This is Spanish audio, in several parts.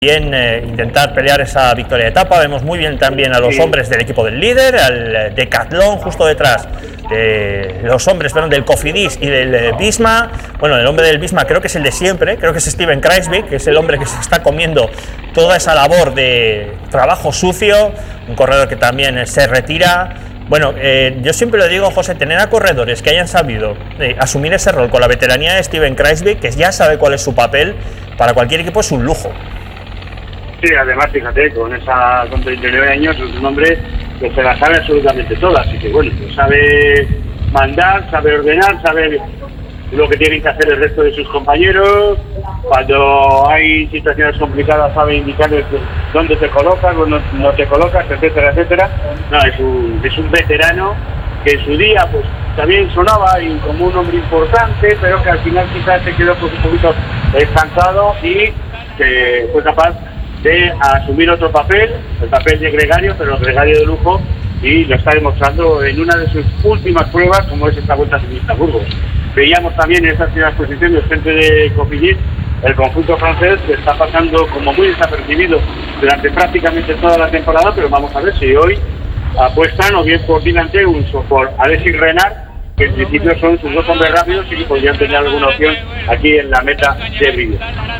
Bien, intentar pelear esa victoria de etapa. Vemos muy bien también a los hombres del equipo del líder, al Decathlon justo detrás de los hombres, perdón, del Cofidis y del Visma. Bueno, el hombre del Visma creo que es el de siempre, creo que es Steven Kruijswijk, que es el hombre que se está comiendo toda esa labor de trabajo sucio, un corredor que también se retira. Bueno, yo siempre lo digo, José, tener a corredores que hayan sabido asumir ese rol con la veteranía de Steven Kruijswijk, que ya sabe cuál es su papel, para cualquier equipo es un lujo. Sí, además, fíjate, con 39 años es un hombre que se la sabe absolutamente todas, así que bueno, pues sabe mandar, sabe ordenar, sabe lo que tienen que hacer el resto de sus compañeros. Cuando hay situaciones complicadas sabe indicarles dónde te colocas, dónde no te colocas, etcétera, etcétera. No, es un veterano que en su día pues también sonaba y como un hombre importante, pero que al final quizás se quedó pues un poquito estancado y que fue capaz de asumir otro papel, el papel de gregario, pero el gregario de lujo, y lo está demostrando en una de sus últimas pruebas, como es esta Vuelta Ciclista a Burgos. Veíamos también en esas primeras posiciones frente de Cofidis, el conjunto francés que está pasando como muy desapercibido durante prácticamente toda la temporada, pero vamos a ver si hoy apuestan o bien por Dylan Teuns o por Alexis Renard, que en principio son sus dos hombres rápidos y que podrían tener alguna opción aquí en la meta de Brive.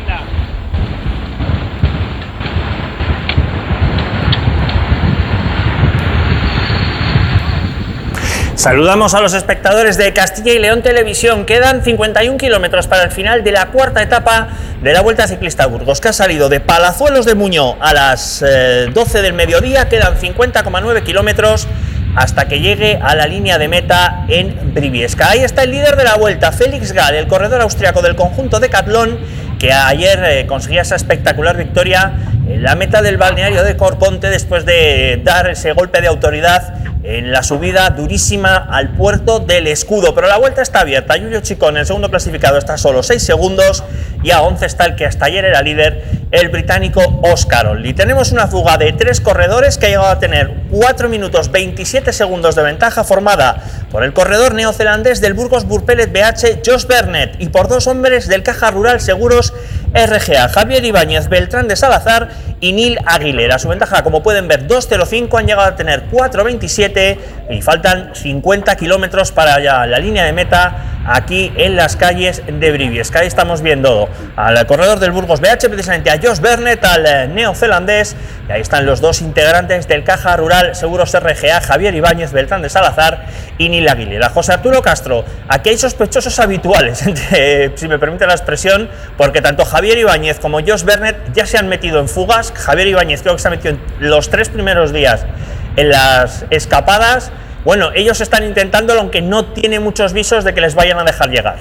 Saludamos a los espectadores de Castilla y León Televisión. Quedan 51 kilómetros para el final de la cuarta etapa de la Vuelta Ciclista a Burgos, que ha salido de Palazuelos de Muñó a las 12 del mediodía. Quedan 50,9 kilómetros hasta que llegue a la línea de meta en Briviesca. Ahí está el líder de la Vuelta, Felix Gall, el corredor austriaco del conjunto Decathlon, que ayer conseguía esa espectacular victoria en la meta del balneario de Corponte después de dar ese golpe de autoridad en la subida durísima al puerto del Escudo. Pero la vuelta está abierta. Giulio Ciccone, el segundo clasificado, está a solo 6 segundos y a 11 está el que hasta ayer era líder, el británico Oscar Olli. Tenemos una fuga de 3 corredores que ha llegado a tener 4 minutos 27 segundos de ventaja, formada por el corredor neozelandés del Burgos Burpelet BH, Josh Burnett, y por 2 hombres del Caja Rural Seguros RGA, Javier Ibáñez Beltrán de Salazar y Nil Aguilera. Su ventaja, como pueden ver, 2.05, han llegado a tener 4.27 y faltan 50 kilómetros para ya la línea de meta aquí en las calles de Briviesca. Ahí estamos viendo al corredor del Burgos BH, precisamente a Josh Burnett, al neozelandés, y ahí están los 2 integrantes del Caja Rural Seguros RGA, Javier Ibáñez Beltrán de Salazar y Nil Aguilera. José Arturo Castro, aquí hay sospechosos habituales, si me permite la expresión, porque tanto Javier Ibáñez como Josh Burnett ya se han metido en fugas. Javier Ibáñez creo que se ha metido en los 3 primeros días en las escapadas. Bueno, ellos están intentándolo, aunque no tiene muchos visos de que les vayan a dejar llegar.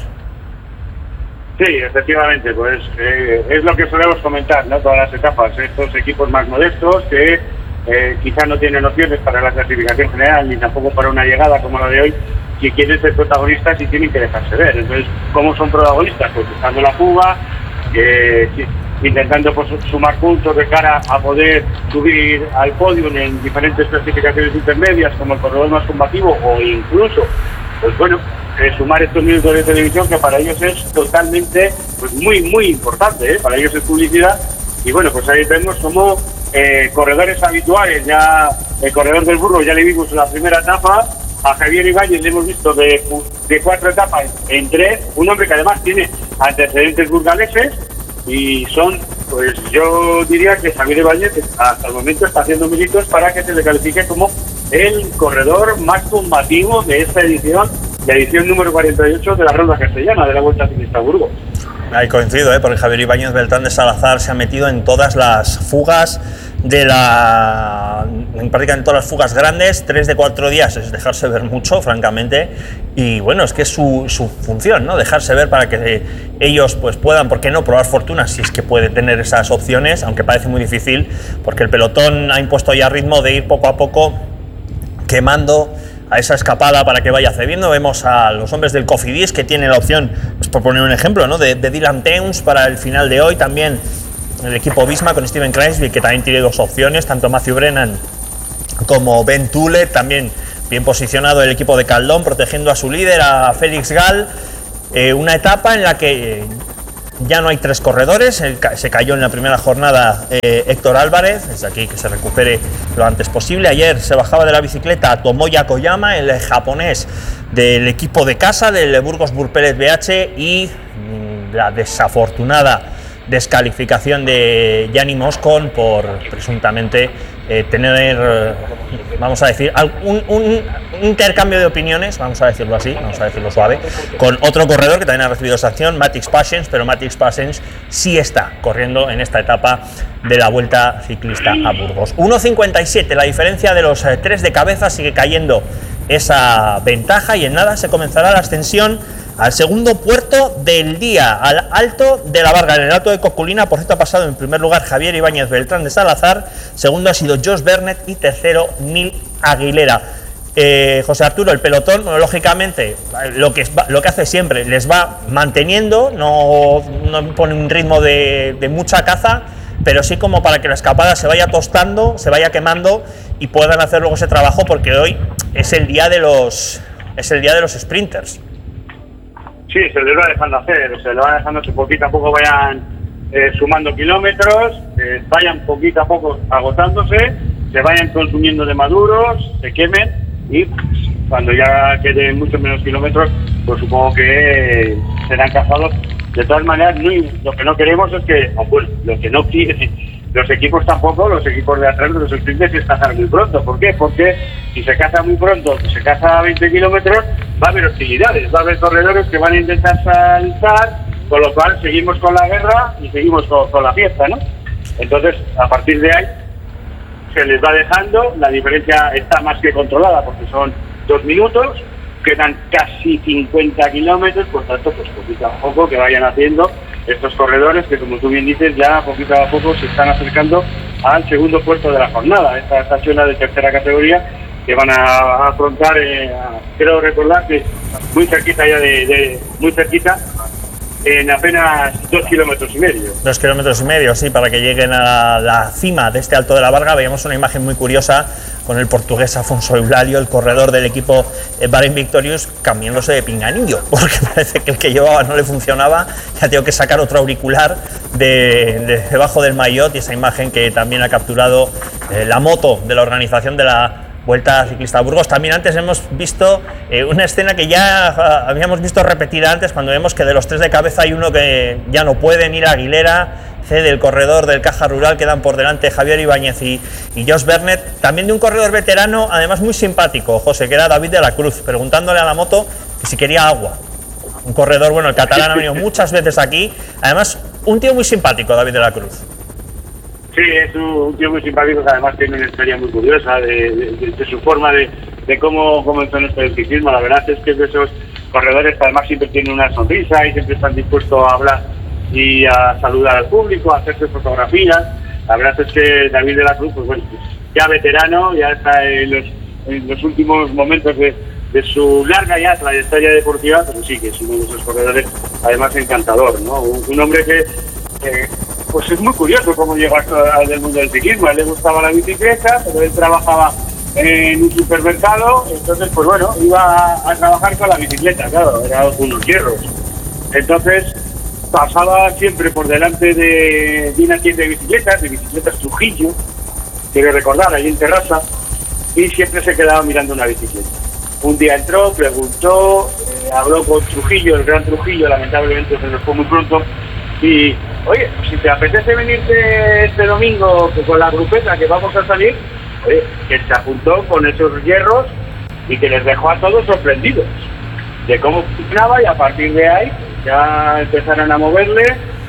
Sí, efectivamente, pues es lo que solemos comentar, ¿no? Todas las etapas, estos equipos más modestos que quizás no tienen opciones para la clasificación general ni tampoco para una llegada como la de hoy, que quieren ser protagonistas y tienen que dejarse ver. Entonces, ¿cómo son protagonistas? Pues buscando la fuga, intentando pues, sumar puntos de cara a poder subir al podio en diferentes clasificaciones intermedias como el corredor más combativo, o incluso, pues bueno, sumar estos minutos de televisión que para ellos es totalmente, pues muy importante, para ellos es publicidad. Y bueno, pues ahí vemos como corredores habituales, ya el corredor del Burgos ya le vimos en la primera etapa, a Javier Ibáñez le hemos visto de 4 etapas en 3, un hombre que además tiene antecedentes burgaleses. Y son, pues yo diría que Javier Ibáñez hasta el momento está haciendo méritos para que se le califique como el corredor más combativo de esta edición, la edición número 48 de la Ronda Castellana de la Vuelta Ciclista a Burgos. Ahí coincido, porque Javier Ibáñez Beltrán de Salazar se ha metido en todas las fugas en prácticamente todas las fugas grandes. 3 de 4 días es dejarse ver mucho, francamente, y bueno, es que es su función, ¿no? Dejarse ver para que ellos pues puedan, ¿por qué no?, probar fortuna, si es que puede tener esas opciones, aunque parece muy difícil, porque el pelotón ha impuesto ya ritmo de ir poco a poco quemando a esa escapada para que vaya cediendo. Vemos a los hombres del Cofidis que tienen la opción, pues por poner un ejemplo, ¿no?, de Dylan Teuns para el final de hoy. También el equipo Visma con Steven Kruijswijk, que también tiene 2 opciones, tanto Matthew Brennan como Ben Tule. También bien posicionado el equipo de Caldón, protegiendo a su líder, a Felix Gall. Una etapa en la que ya no hay 3 corredores, se cayó en la primera jornada Héctor Álvarez, desde aquí que se recupere lo antes posible. Ayer se bajaba de la bicicleta Tomoya Koyama, el japonés del equipo de casa, del Burgos Burpelet BH, y la desafortunada descalificación de Gianni Moscon por presuntamente tener, vamos a decir, un intercambio de opiniones, vamos a decirlo así, vamos a decirlo suave, con otro corredor que también ha recibido sanción, Matix Passens, pero Matix Passens sí está corriendo en esta etapa de la Vuelta Ciclista a Burgos. 1.57, la diferencia de los 3 de cabeza, sigue cayendo esa ventaja y en nada se comenzará la ascensión al segundo puerto del día, al Alto de la Varga, en el Alto de Coculina. Por cierto, ha pasado en primer lugar Javier Ibáñez Beltrán de Salazar, segundo ha sido Josh Bernet y tercero Nil Aguilera. José Arturo, el pelotón, lógicamente, lo que hace siempre, les va manteniendo, no pone un ritmo de mucha caza, pero sí como para que la escapada se vaya tostando, se vaya quemando y puedan hacer luego ese trabajo, porque hoy es el día de los sprinters. Sí, se les va dejando hacer, se les va dejando que poquito a poco vayan sumando kilómetros, vayan poquito a poco agotándose, se vayan consumiendo de maduros, se quemen y cuando ya queden muchos menos kilómetros, pues supongo que serán cazados. De todas maneras, lo que no queremos es que, bueno, lo que no quieren los equipos tampoco, los equipos de atrás de los sprinters, es cazar muy pronto. ¿Por qué? Porque si se caza muy pronto, si se caza a 20 kilómetros, va a haber hostilidades, va a haber corredores que van a intentar saltar, con lo cual seguimos con la guerra y seguimos con la fiesta, ¿no? Entonces, a partir de ahí, se les va dejando, la diferencia está más que controlada porque son 2 minutos, quedan casi 50 kilómetros, por tanto, pues poquito a poco que vayan haciendo estos corredores que, como tú bien dices, ya poquito a poco se están acercando al segundo puerto de la jornada, esta estación de tercera categoría que van a afrontar, creo recordar que muy cerquita ya muy cerquita, en apenas 2,5 kilómetros. 2,5 kilómetros, sí, para que lleguen a la cima de este Alto de la Varga. Veíamos una imagen muy curiosa con el portugués Afonso Eulalio, el corredor del equipo Bahrain Victorious, cambiándose de pinganillo, porque parece que el que llevaba no le funcionaba, ya tengo que sacar otro auricular de debajo del maillot, y esa imagen que también ha capturado la moto de la organización de la Vuelta Ciclista a Burgos. También antes hemos visto una escena que ya habíamos visto repetida antes, cuando vemos que de los 3 de cabeza hay uno que ya no puede, Nil Aguilera, cede el corredor del Caja Rural, quedan por delante Javier Ibáñez y Josh Bernet. También de un corredor veterano, además muy simpático, José, que era David de la Cruz, preguntándole a la moto que si quería agua. Un corredor, bueno, el catalán ha venido muchas veces aquí, además un tío muy simpático, David de la Cruz. Sí, es un tío muy simpático que además tiene una historia muy curiosa de su forma de cómo comenzó en este ciclismo. La verdad es que es de esos corredores que además siempre tienen una sonrisa y siempre están dispuestos a hablar y a saludar al público, a hacerse fotografías. La verdad es que David de la Cruz, pues bueno, ya veterano, ya está en los últimos momentos de su larga ya trayectoria deportiva, pero sí que es uno de esos corredores además encantador, ¿no? Un hombre que pues es muy curioso cómo llegó al mundo del ciclismo. A él le gustaba la bicicleta, pero él trabajaba en un supermercado, entonces pues bueno, iba a trabajar con la bicicleta, claro, era unos hierros. Entonces pasaba siempre por delante de una tienda de bicicletas Trujillo, quiero recordar, ahí en Terrassa, y siempre se quedaba mirando una bicicleta. Un día entró, preguntó, habló con Trujillo, el gran Trujillo, lamentablemente se nos fue muy pronto, y oye, si te apetece venirte este domingo con la grupeta que vamos a salir, oye, que se apuntó con esos hierros y que les dejó a todos sorprendidos de cómo funcionaba, y a partir de ahí ya empezaron a moverle,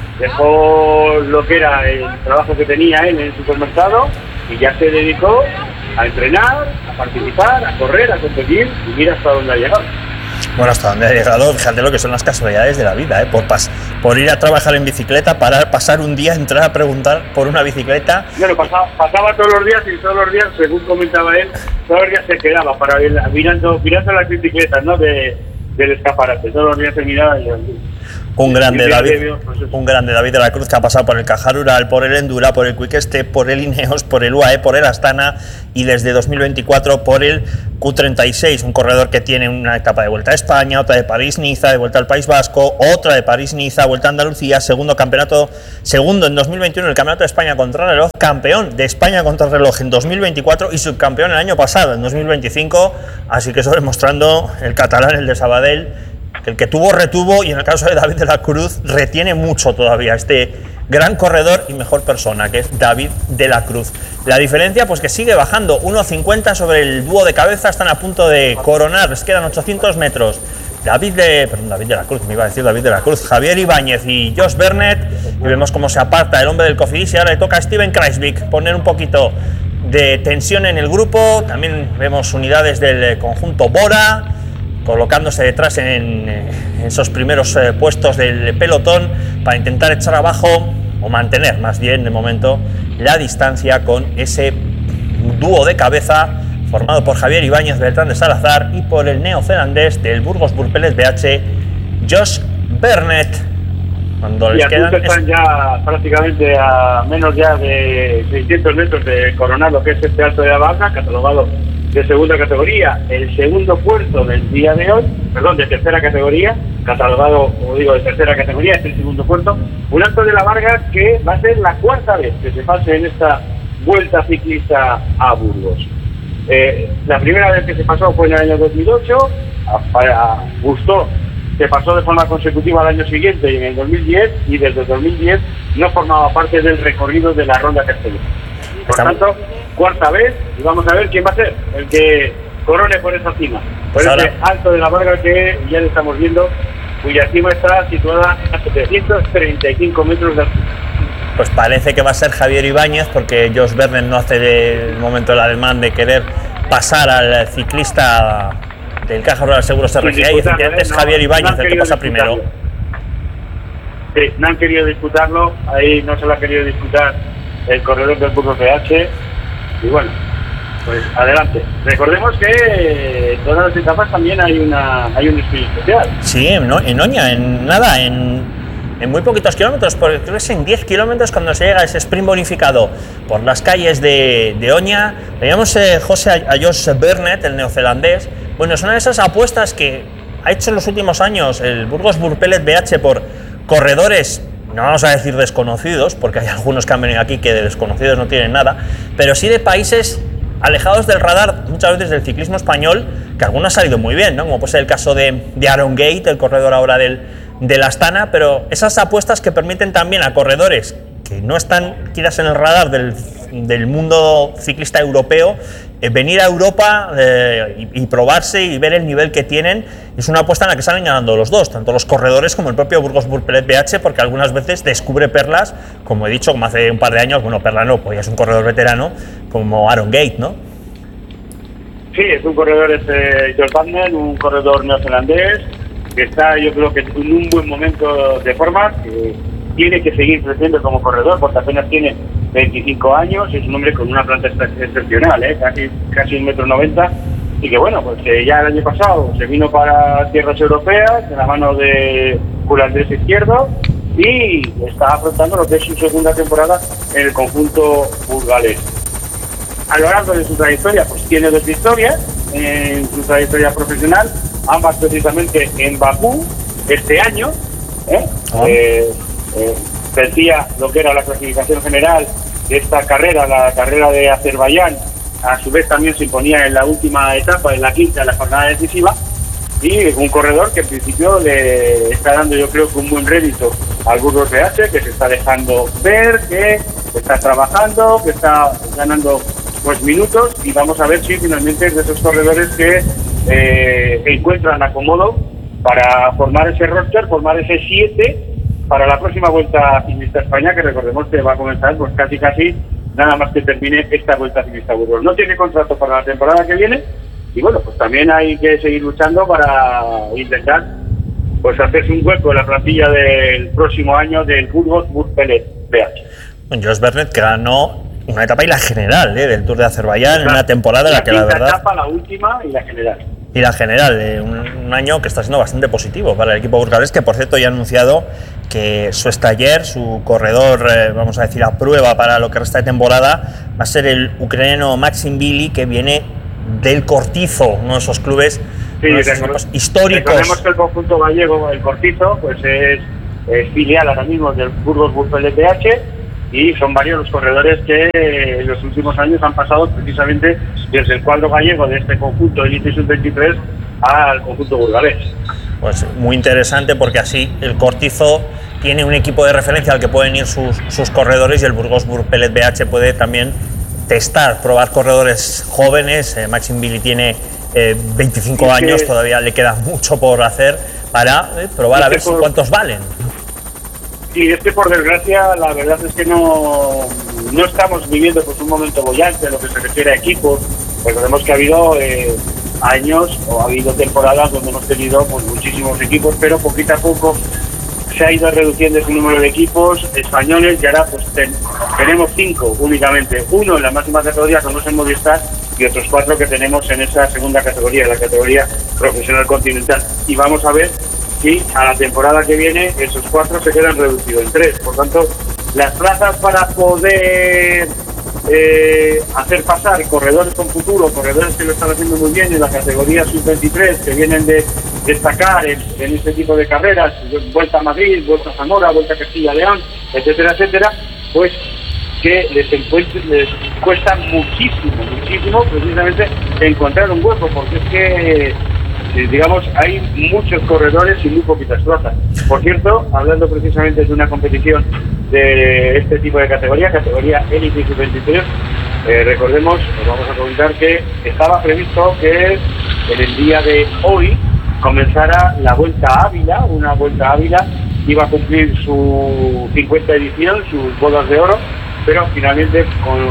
dejó lo que era el trabajo que tenía él en el supermercado y ya se dedicó a entrenar, a participar, a correr, a competir, y mira hasta dónde ha llegado. Bueno, hasta dónde ha llegado, fíjate lo que son las casualidades de la vida, por ir a trabajar en bicicleta, pasar un día, entrar a preguntar por una bicicleta. Bueno, pasaba todos los días, y todos los días, según comentaba él, todos los días se quedaba mirando las bicicletas, ¿no?, del escaparate, todos los días se miraba y Un grande David de la Cruz, que ha pasado por el Caja Rural, por el Endura, por el Quick Step, por el Ineos, por el UAE, por el Astana y desde 2024 por el Q36, un corredor que tiene una etapa de Vuelta a España, otra de París-Niza, de Vuelta al País Vasco, otra de París-Niza, Vuelta a Andalucía, segundo en 2021 el Campeonato de España Contrarreloj, campeón de España Contrarreloj en 2024 y subcampeón el año pasado, en 2025, así que eso demostrando el catalán, el de Sabadell, que el que tuvo retuvo, y en el caso de David de la Cruz retiene mucho todavía este gran corredor y mejor persona, que es David de la Cruz. La diferencia pues que sigue bajando, 1.50 sobre el dúo de cabeza, están a punto de coronar, les quedan 800 metros. David de la Cruz, me iba a decir David de la Cruz, Javier Ibáñez y Josh Bernett, y vemos cómo se aparta el hombre del Cofidis y ahora le toca a Steven Kruijswijk poner un poquito de tensión en el grupo. También vemos unidades del conjunto Bora colocándose detrás en esos primeros puestos del pelotón para intentar echar abajo o mantener más bien de momento la distancia con ese dúo de cabeza formado por Javier Ibáñez, Beltrán de Salazar y por el neozelandés del Burgos Burpeles BH, Josh Bernett. Cuando les quedan están ya prácticamente a menos ya de 600 metros de coronar lo que es este Alto de la Barca, catalogado de segunda categoría, el segundo puerto del día de hoy, de tercera categoría, catalogado, como digo, de tercera categoría, es el segundo puerto, un Alto de la Varga que va a ser la cuarta vez que se pase en esta vuelta ciclista a Burgos. La primera vez que se pasó fue en el año 2008, gustó, se pasó de forma consecutiva al año siguiente y en el 2010, y desde el 2010 no formaba parte del recorrido de la Ronda Castellana. Por tanto, cuarta vez, y vamos a ver quién va a ser el que corone por esa cima, por ese Alto de la Varga que ya le estamos viendo, cuya cima está situada a 735 metros de altura. Pues parece que va a ser Javier Ibáñez, porque Josh Bernett no hace del momento el alemán de querer pasar al ciclista del Caja Rural Seguros RCA, y efectivamente es Javier Ibáñez el que pasa primero. Sí, no han querido disputarlo, ahí no se lo ha querido disputar el corredor del Burgos BH, y bueno, pues adelante. Recordemos que en todas las etapas también hay un sprint especial. Sí, en Oña, en muy poquitos kilómetros, porque creo que es en 10 kilómetros cuando se llega a ese sprint bonificado por las calles de Oña. Veíamos José a Josh Bernett, el neozelandés. Bueno, es una de esas apuestas que ha hecho en los últimos años el Burgos Burpelet BH por corredores, no vamos a decir desconocidos, porque hay algunos que han venido aquí que de desconocidos no tienen nada, pero sí de países alejados del radar muchas veces del ciclismo español, que algunos han salido muy bien, ¿no? Como puede ser el caso de Aaron Gate, el corredor ahora del Astana, pero esas apuestas que permiten también a corredores que no están quizás en el radar del mundo ciclista europeo, venir a Europa y probarse y ver el nivel que tienen. Es una apuesta en la que salen ganando los dos, tanto los corredores como el propio Burgos Burpelet BH, porque algunas veces descubre perlas, como he dicho, como hace un par de años, bueno, perla no, pues ya es un corredor veterano, como Aaron Gate, ¿no? Sí, es un corredor Josh Bernett, un corredor neozelandés, que está, yo creo que en un buen momento de forma, que tiene que seguir creciendo como corredor, porque apenas tiene 25 años, es un hombre con una planta excepcional, casi 1,90 m, y que bueno, pues ya el año pasado se vino para tierras europeas, de la mano de Julio Andrés Izquierdo, y está afrontando lo que es su segunda temporada en el conjunto burgalés. A lo largo de su trayectoria, pues tiene 2 victorias en su trayectoria profesional, ambas precisamente en Bakú este año. Vencía lo que era la clasificación general de esta carrera, la carrera de Azerbaiyán. A su vez también se imponía en la última etapa, en la quinta, en la jornada decisiva, y un corredor que en principio le está dando, yo creo, que un buen rédito al Burgos BH, que se está dejando ver, que está trabajando, que está ganando pues minutos, y vamos a ver si finalmente es de esos corredores que encuentran acomodo para formar ese roster, formar ese 7 para la próxima Vuelta Ciclista a España, que recordemos que va a comenzar pues casi nada más que termine esta Vuelta Ciclista a Burgos. No tiene contrato para la temporada que viene, y bueno, pues también hay que seguir luchando para intentar pues hacerse un hueco en la plantilla del próximo año del Burgos Burpelet BH. Josh Bernett, que ganó una etapa y la general del Tour de Azerbaiyán en una temporada en la que la verdad... etapa, la última y la general. y la general, un año que está siendo bastante positivo para el equipo burgalés, que por cierto ya ha anunciado que su estaller, su corredor, vamos a decir, a prueba para lo que resta de temporada, va a ser el ucraniano Maxim Billy, que viene del Cortizo, uno de esos clubes, históricos. Recordemos que el conjunto gallego, el Cortizo, pues es filial ahora mismo del Burgos BH, y son varios los corredores que en los últimos años han pasado precisamente desde el cuadro gallego de este conjunto Elite Sub-23 al conjunto burgalés. Pues muy interesante, porque así el Cortizo tiene un equipo de referencia al que pueden ir sus corredores, y el Burgos Pellet BH puede también probar corredores jóvenes. Maxim Billy tiene 25 años, todavía le queda mucho por hacer para probar a ver cuántos valen. Sí, es que por desgracia la verdad es que no estamos viviendo pues un momento bollante en lo que se refiere a equipos. Recordemos que ha habido años o ha habido temporadas donde hemos tenido pues muchísimos equipos, pero poquito a poco se ha ido reduciendo ese número de equipos españoles, y ahora pues tenemos 5 únicamente, uno en la máxima categoría como es el Movistar, y otros 4 que tenemos en esa segunda categoría, la categoría profesional continental. Y vamos a ver si a la temporada que viene esos 4 se quedan reducidos en 3. Por tanto, las plazas para poder hacer pasar corredores con futuro, corredores que lo están haciendo muy bien en la categoría sub-23, que vienen de destacar en este tipo de carreras, Vuelta a Madrid, Vuelta a Zamora, Vuelta a Castilla y León, etcétera, etcétera, pues que les cuesta muchísimo precisamente encontrar un hueco, porque es que digamos, hay muchos corredores y muy poquitas plazas. Por cierto, hablando precisamente de una competición de este tipo de categoría Elite Sub-23, recordemos, os vamos a comentar que estaba previsto que en el día de hoy comenzara la Vuelta Ávila, una Vuelta Ávila iba a cumplir su 50 edición, sus bodas de oro, pero finalmente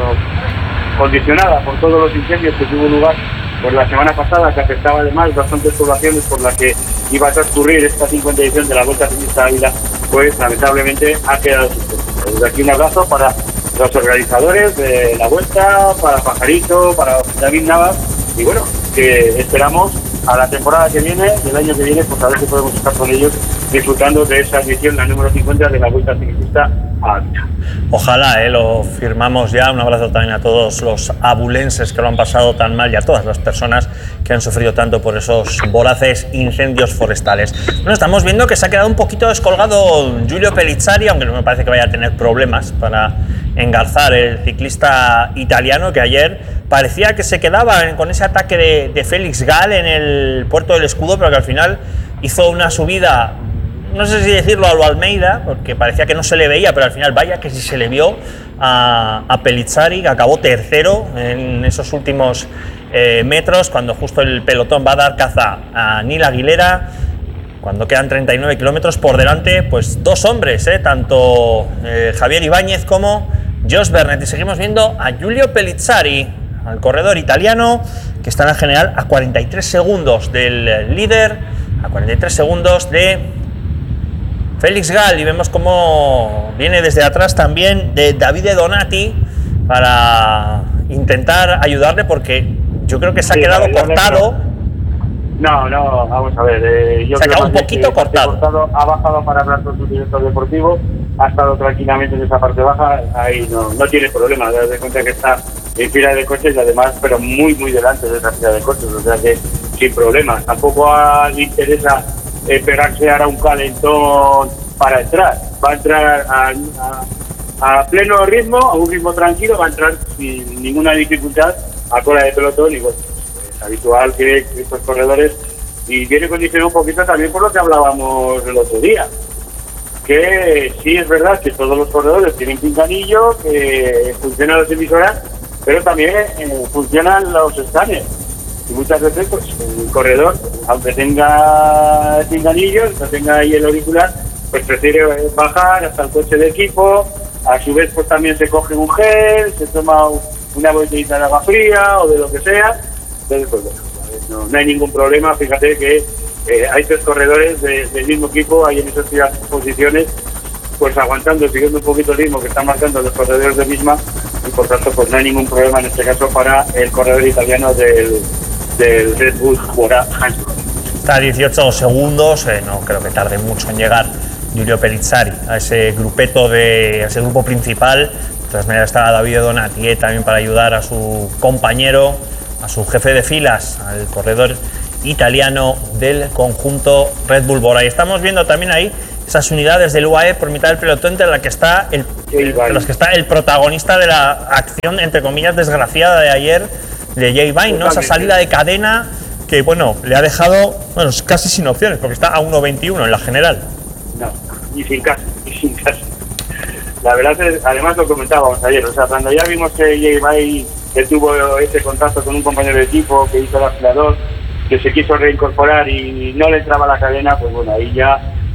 condicionada por todos los incendios que tuvo lugar por la semana pasada, que afectaba además bastantes poblaciones por las que iba a transcurrir esta 50 edición de la Vuelta Ciclista Ávila, pues lamentablemente ha quedado suspendida. Desde aquí un abrazo para los organizadores de la Vuelta, para Pajarito, para David Navas, y bueno, que esperamos a la temporada que viene, del año que viene, pues a ver si podemos estar con ellos disfrutando de esa edición, la número 50 de la Vuelta Ciclista Ávila. Ojalá, lo firmamos ya. Un abrazo también a todos los abulenses que lo han pasado tan mal, y a todas las personas que han sufrido tanto por esos voraces incendios forestales. Bueno, estamos viendo que se ha quedado un poquito descolgado Giulio Pellizzari, aunque no me parece que vaya a tener problemas para engarzar el ciclista italiano, que ayer parecía que se quedaba con ese ataque de Félix Gall en el Puerto del Escudo, pero que al final hizo una subida, no sé si decirlo a lo Almeida, porque parecía que no se le veía, pero al final vaya que sí se le vio a Pellizzari, que acabó tercero en esos últimos metros, cuando justo el pelotón va a dar caza a Nil Aguilera, cuando quedan 39 kilómetros por delante, pues 2 hombres, tanto Javier Ibáñez como Josh Bernett. Y seguimos viendo a Giulio Pellizzari, al corredor italiano, que está en la general a 43 segundos del líder, a 43 segundos de Félix Gall, y vemos cómo viene desde atrás también de Davide Donati para intentar ayudarle, porque yo creo que se ha quedado cortado. No, vamos a ver. Se ha quedado un poquito cortado. Ha bajado para hablar con su director deportivo, ha estado tranquilamente en esa parte baja, ahí no tiene problema. Te das cuenta que está en fila de coches, y además, pero muy delante de esa fila de coches, o sea que sin problemas. Tampoco le interesa pegarse ahora un calentón para entrar. Va a entrar a pleno ritmo, a un ritmo tranquilo, va a entrar sin ninguna dificultad a cola de pelotón, y bueno, es habitual que estos corredores, y viene condicionado un poquito también por lo que hablábamos el otro día, que sí es verdad que todos los corredores tienen pinganillo, que funcionan las emisoras, pero también funcionan los escáneres. Y muchas veces pues el corredor, aunque tenga pinganillos, no tenga ahí el auricular, pues prefiere bajar hasta el coche de equipo. A su vez pues también se coge un gel, se toma una botellita de agua fría o de lo que sea. Entonces pues bueno, no hay ningún problema. Fíjate que hay 3 corredores del mismo equipo ahí en esas posiciones, pues aguantando, siguiendo un poquito el ritmo que están marcando los corredores de misma, y por tanto pues no hay ningún problema en este caso para el corredor italiano del del Red Bull Bora Hansgrohe. Está a 18 segundos, no creo que tarde mucho en llegar Giulio Perizzari a ese grupeto a ese grupo principal. De todas maneras está Davide Donati también para ayudar a su compañero, a su jefe de filas, al corredor italiano del conjunto Red Bull Bora. Y estamos viendo también ahí esas unidades del UAE por mitad del pelotón, entre las que está el protagonista de la acción, entre comillas, desgraciada de ayer de Jay Vine, ¿no? Esa salida de cadena que, bueno, le ha dejado casi sin opciones, porque está a 1.21 en la general. No, y sin casi. La verdad es, además lo comentábamos ayer, o sea, cuando ya vimos que Jay Vine que tuvo ese contacto con un compañero de equipo, que hizo el acelerador, que se quiso reincorporar y no le entraba la cadena, pues bueno, ahí ya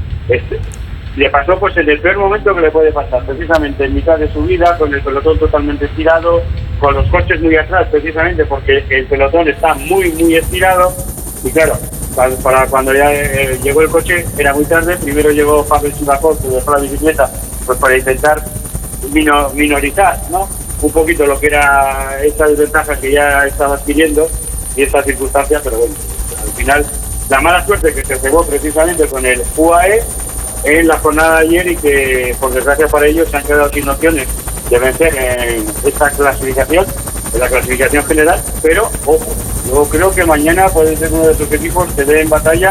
le pasó pues en el peor momento que le puede pasar, precisamente en mitad de su vida, con el pelotón totalmente estirado, con los coches muy atrás, precisamente porque el pelotón está muy estirado, y claro, para cuando ya llegó el coche era muy tarde. Primero llegó Pavel Sivakov, que dejó la bicicleta pues para intentar minorizar, ¿no?, un poquito lo que era esa desventaja que ya estaba adquiriendo y esta circunstancia, pero bueno, al final la mala suerte que se cebó precisamente con el UAE en la jornada de ayer, y que por desgracia para ellos se han quedado sin opciones de vencer en esta clasificación, en la clasificación general. Pero ojo, yo creo que mañana puede ser uno de sus equipos que dé en batalla,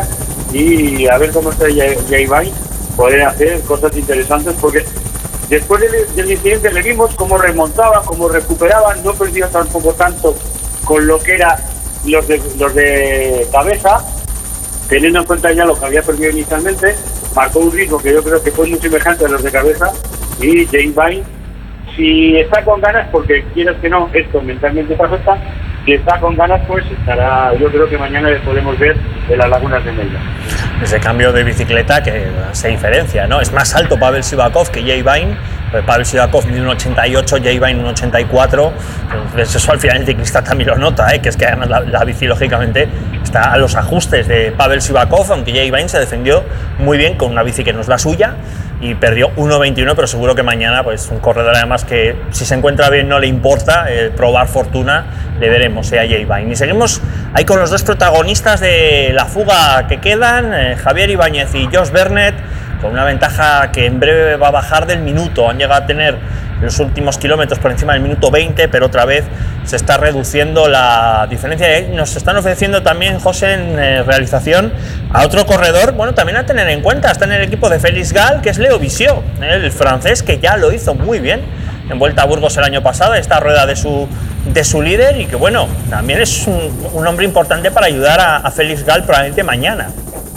y a ver cómo está Jay Vine, poder hacer cosas interesantes, porque después del incidente le vimos cómo remontaba, cómo recuperaba, no perdió tampoco tanto con lo que era los de cabeza, teniendo en cuenta ya lo que había perdido inicialmente. Marcó un ritmo que yo creo que fue muy semejante a los de cabeza, y Jay Vine, si está con ganas, porque quieras que no, esto mentalmente te afecta, si está con ganas, pues estará, yo creo que mañana le podemos ver en las lagunas de Melilla. Ese cambio de bicicleta que se diferencia, ¿no? Es más alto Pavel Sivakov que Jay Vine. Pavel Sivakov mide 1,88, Jay Vine 1,84. Entonces eso al final el ciclista también lo nota, que es que además la bici lógicamente está a los ajustes de Pavel Sivakov, aunque Jay Vine se defendió muy bien con una bici que no es la suya y perdió 1,21, pero seguro que mañana, pues un corredor además que si se encuentra bien no le importa probar fortuna, le veremos a Jay Vine. Y seguimos ahí con los dos protagonistas de la fuga que quedan, Javier Ibáñez y Josh Bernett, con una ventaja que en breve va a bajar del minuto. Han llegado a tener los últimos kilómetros por encima del minuto 20, pero otra vez se está reduciendo la diferencia. Nos están ofreciendo también, José, en realización, a otro corredor, bueno, también a tener en cuenta. Está en el equipo de Félix Gall, que es Leo Visieux, el francés, que ya lo hizo muy bien en Vuelta a Burgos el año pasado, esta rueda de su líder, y que bueno, también es un hombre importante para ayudar a Félix Gall probablemente mañana.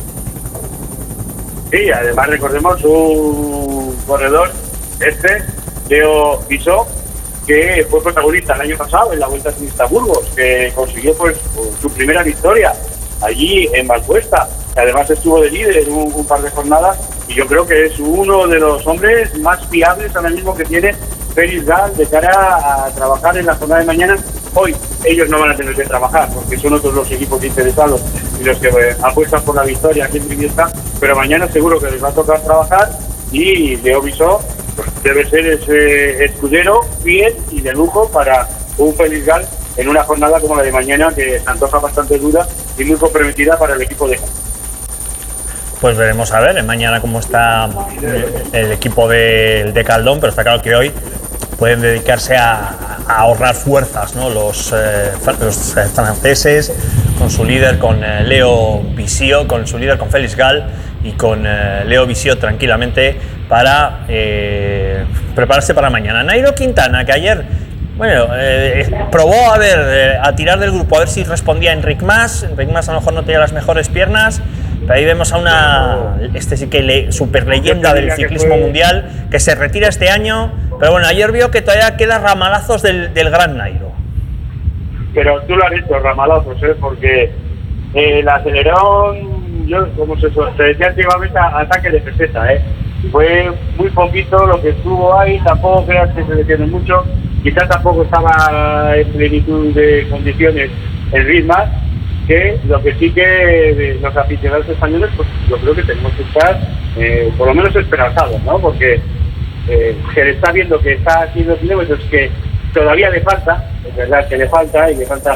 Sí, además recordemos un corredor, Leo Visieux, que fue protagonista el año pasado en la Vuelta Ciclista Burgos, que consiguió pues su primera victoria allí en Valpuesta, que además estuvo de líder en un par de jornadas, y yo creo que es uno de los hombres más fiables ahora mismo que tiene Félix Gall de cara a trabajar en la jornada de mañana. Hoy ellos no van a tener que trabajar porque son otros los equipos interesados y los que apuestan por la victoria aquí en Briviesca, pero mañana seguro que les va a tocar trabajar, y Leo Visieux debe ser ese escudero fiel y de lujo para un Félix Gall en una jornada como la de mañana, que se antoja bastante dura y muy comprometida para el equipo de... Pues veremos a ver mañana cómo está el equipo de Caldón, pero está claro que hoy pueden dedicarse a ahorrar fuerzas, ¿no? Los franceses, con su líder, con Leo Visieux, con su líder, con Félix Gall, y con Leo Visieux tranquilamente para prepararse para mañana. Nairo Quintana, que ayer probó a tirar del grupo, a ver si respondía Enric Mas. Enric Mas a lo mejor no tenía las mejores piernas, pero ahí vemos a una sí que super leyenda del ciclismo mundial, que se retira este año, pero bueno, ayer vio que todavía queda ramalazos del gran Nairo. Pero tú lo has dicho, ramalazos, porque el acelerón, como se decía antiguamente, ataque de peseta, fue muy poquito lo que estuvo ahí, tampoco creas que se detiene mucho, quizás tampoco estaba en plenitud de condiciones el ritmo, que lo que sí que los aficionados españoles, pues yo creo que tenemos que estar por lo menos esperanzados, ¿no? Porque se le está viendo que está haciendo kilómetros que todavía le falta, es verdad que le falta, y le falta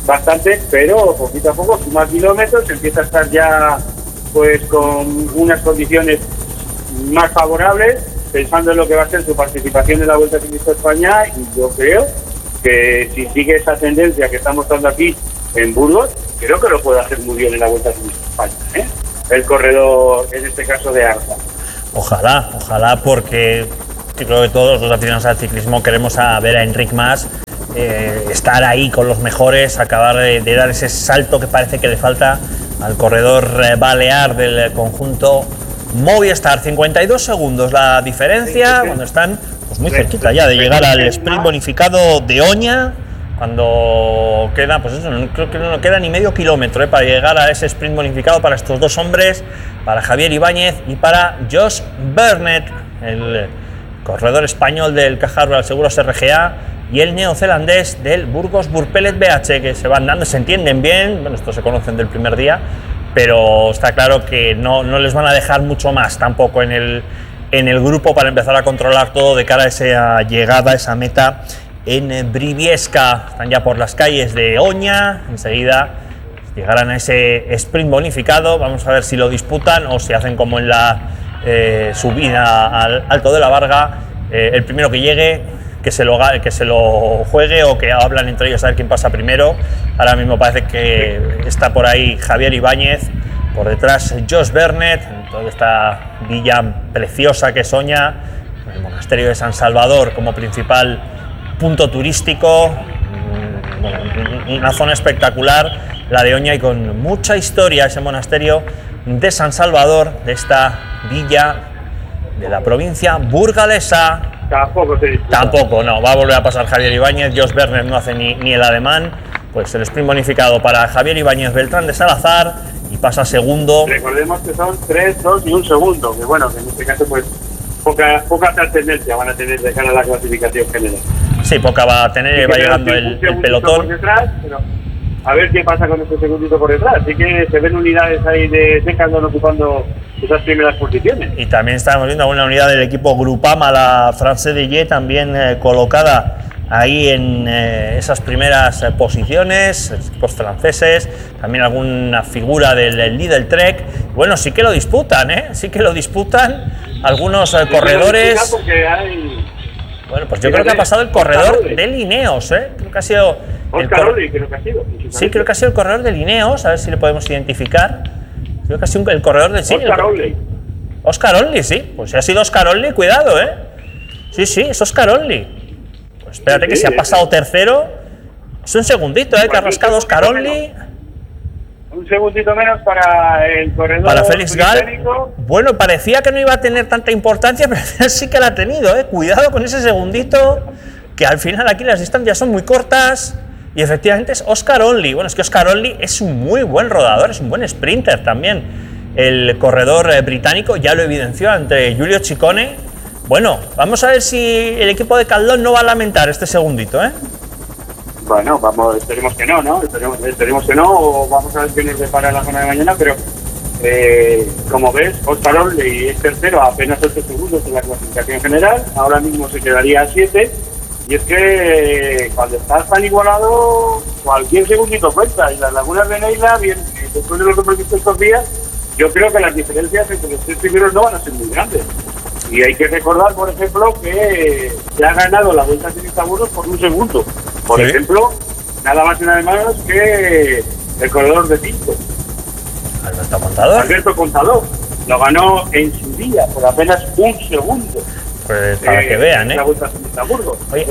bastante, pero poquito a poco suma kilómetros, empieza a estar ya pues con unas condiciones más favorables, pensando en lo que va a ser su participación en la Vuelta Ciclista España, y yo creo que si sigue esa tendencia que está mostrando aquí en Burgos, creo que lo puede hacer muy bien en la Vuelta Ciclista España, ¿eh? El corredor, en este caso de Arza. Ojalá, porque yo creo que todos los aficionados al ciclismo queremos ver a Enric Mas estar ahí con los mejores, acabar de dar ese salto que parece que le falta al corredor balear del conjunto Movistar. 52 segundos la diferencia, cuando están pues muy cerquita ya de llegar al sprint bonificado de Oña, cuando queda, pues eso, creo que no queda ni medio kilómetro para llegar a ese sprint bonificado para estos dos hombres, para Javier Ibáñez y para Josh Burnett, el corredor español del Caja Rural Seguros RGA, y el neozelandés del Burgos Burpelet BH, que se van dando, se entienden bien, bueno, estos se conocen del primer día, pero está claro que no les van a dejar mucho más tampoco en el grupo para empezar a controlar todo de cara a esa llegada, esa meta en Briviesca. Están ya por las calles de Oña, enseguida llegarán a ese sprint bonificado. Vamos a ver si lo disputan o si hacen como en la subida al Alto de la Varga, el primero que llegue que se lo juegue, o que hablan entre ellos a ver quién pasa primero. Ahora mismo parece que está por ahí Javier Ibáñez, por detrás Josh Burnett, en toda esta villa preciosa que es Oña, el monasterio de San Salvador como principal punto turístico, una zona espectacular, la de Oña, y con mucha historia ese monasterio de San Salvador, de esta villa de la provincia burgalesa. Tampoco, no, va a volver a pasar Javier Ibáñez. Josh Burnett no hace ni el ademán. Pues el sprint bonificado para Javier Ibáñez Beltrán de Salazar, y pasa segundo. Recordemos que son 3, 2 y 1 segundo, que bueno, que en este caso pues poca trascendencia van a tener de cara a la clasificación general. Sí, poca va a tener, sí, va llegando el pelotón. Por detrás, pero a ver qué pasa con este segundito por detrás. Así que se ven unidades ahí de Decathlon ocupando esas primeras posiciones. Y también estamos viendo una unidad del equipo Groupama, la France de también colocada ahí en esas primeras posiciones, equipos franceses, también alguna figura del Lidl Trek. Bueno, sí que lo disputan, sí que lo disputan algunos corredores. Bueno, pues yo creo que ha pasado el corredor de Ineos, creo que ha sido Oscar-Olli, creo que ha sido. Sí, creo que ha sido el corredor de Ineos, a ver si le podemos identificar. Creo que ha sido el corredor de Oscar-Olli. Oscar-Olli, sí, pues si ha sido Oscar-Olli, cuidado, Sí, es Oscar-Olli. Pues espérate, que si ha pasado tercero, es un segundito, que ha rascado Oscar-Olli. Un segundito menos para el corredor. Para Félix Gall. Bueno, parecía que no iba a tener tanta importancia, pero al final sí que la ha tenido, Cuidado con ese segundito, que al final aquí las distancias son muy cortas. Y efectivamente es Oscar-Olli. Bueno, es que Oscar-Olli es un muy buen rodador, es un buen sprinter también. El corredor británico ya lo evidenció ante Giulio Ciccone. Bueno, vamos a ver si el equipo de Caldón no va a lamentar este segundito, Bueno, esperemos que no, Esperemos que no, o vamos a ver qué nos depara la zona de mañana, pero como ves, Oscar-Olli es tercero a apenas 8 segundos en la clasificación general, ahora mismo se quedaría a 7, y es que cuando estás tan igualado, cualquier segundito cuenta, y las lagunas de Neila, bien, después de lo que hemos visto estos días, yo creo que las diferencias entre los 3 primeros no van a ser muy grandes. Y hay que recordar, por ejemplo, que se ha ganado la Vuelta Ciclista Burgos por 1 segundo. Por ejemplo, nada más y nada menos que el corredor de Pinto. Alberto Contador. Lo ganó en su día por apenas 1 segundo. Pues para que vean, La Vuelta Ciclista Burgos. Oye,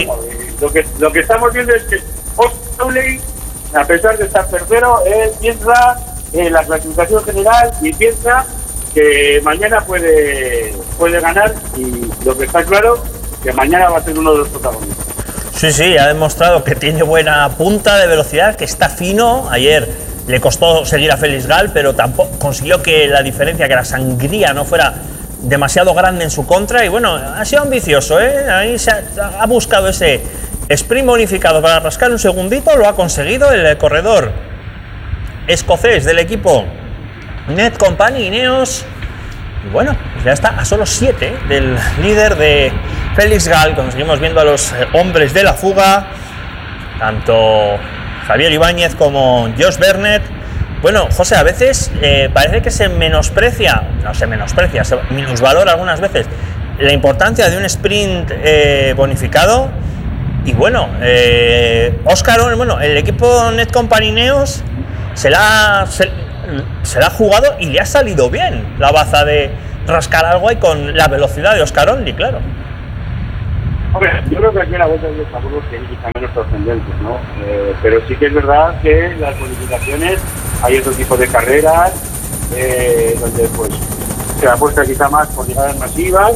lo que estamos viendo es que Oscar-Olli, a pesar de estar tercero, piensa en la clasificación general y piensa que mañana puede ganar, y lo que está claro, que mañana va a ser uno de los protagonistas. Sí, ha demostrado que tiene buena punta de velocidad, que está fino. Ayer le costó seguir a Félix Gall, pero tampoco consiguió que la diferencia, que la sangría no fuera demasiado grande en su contra. Y bueno, ha sido ambicioso, Ahí ha buscado ese sprint bonificado para rascar un segundito, lo ha conseguido el corredor escocés del equipo Net Company Ineos. Y bueno, pues ya está a solo 7 del líder de Félix Gall. Cuando seguimos viendo a los hombres de la fuga, tanto Javier Ibáñez como Josh Bernett. Bueno, José, a veces parece que se minusvalora algunas veces la importancia de un sprint bonificado. Y bueno, Óscar, el equipo Netcompany Ineos se la ha jugado y le ha salido bien la baza de rascar algo ahí con la velocidad de Óscar Only, claro. Hombre, yo creo que aquí la vuelta de los seguros tiene quizá menos trascendentes, ¿no? Pero sí que es verdad que las bonificaciones, hay otro tipo de carreras donde pues se apuesta quizá más por llegadas masivas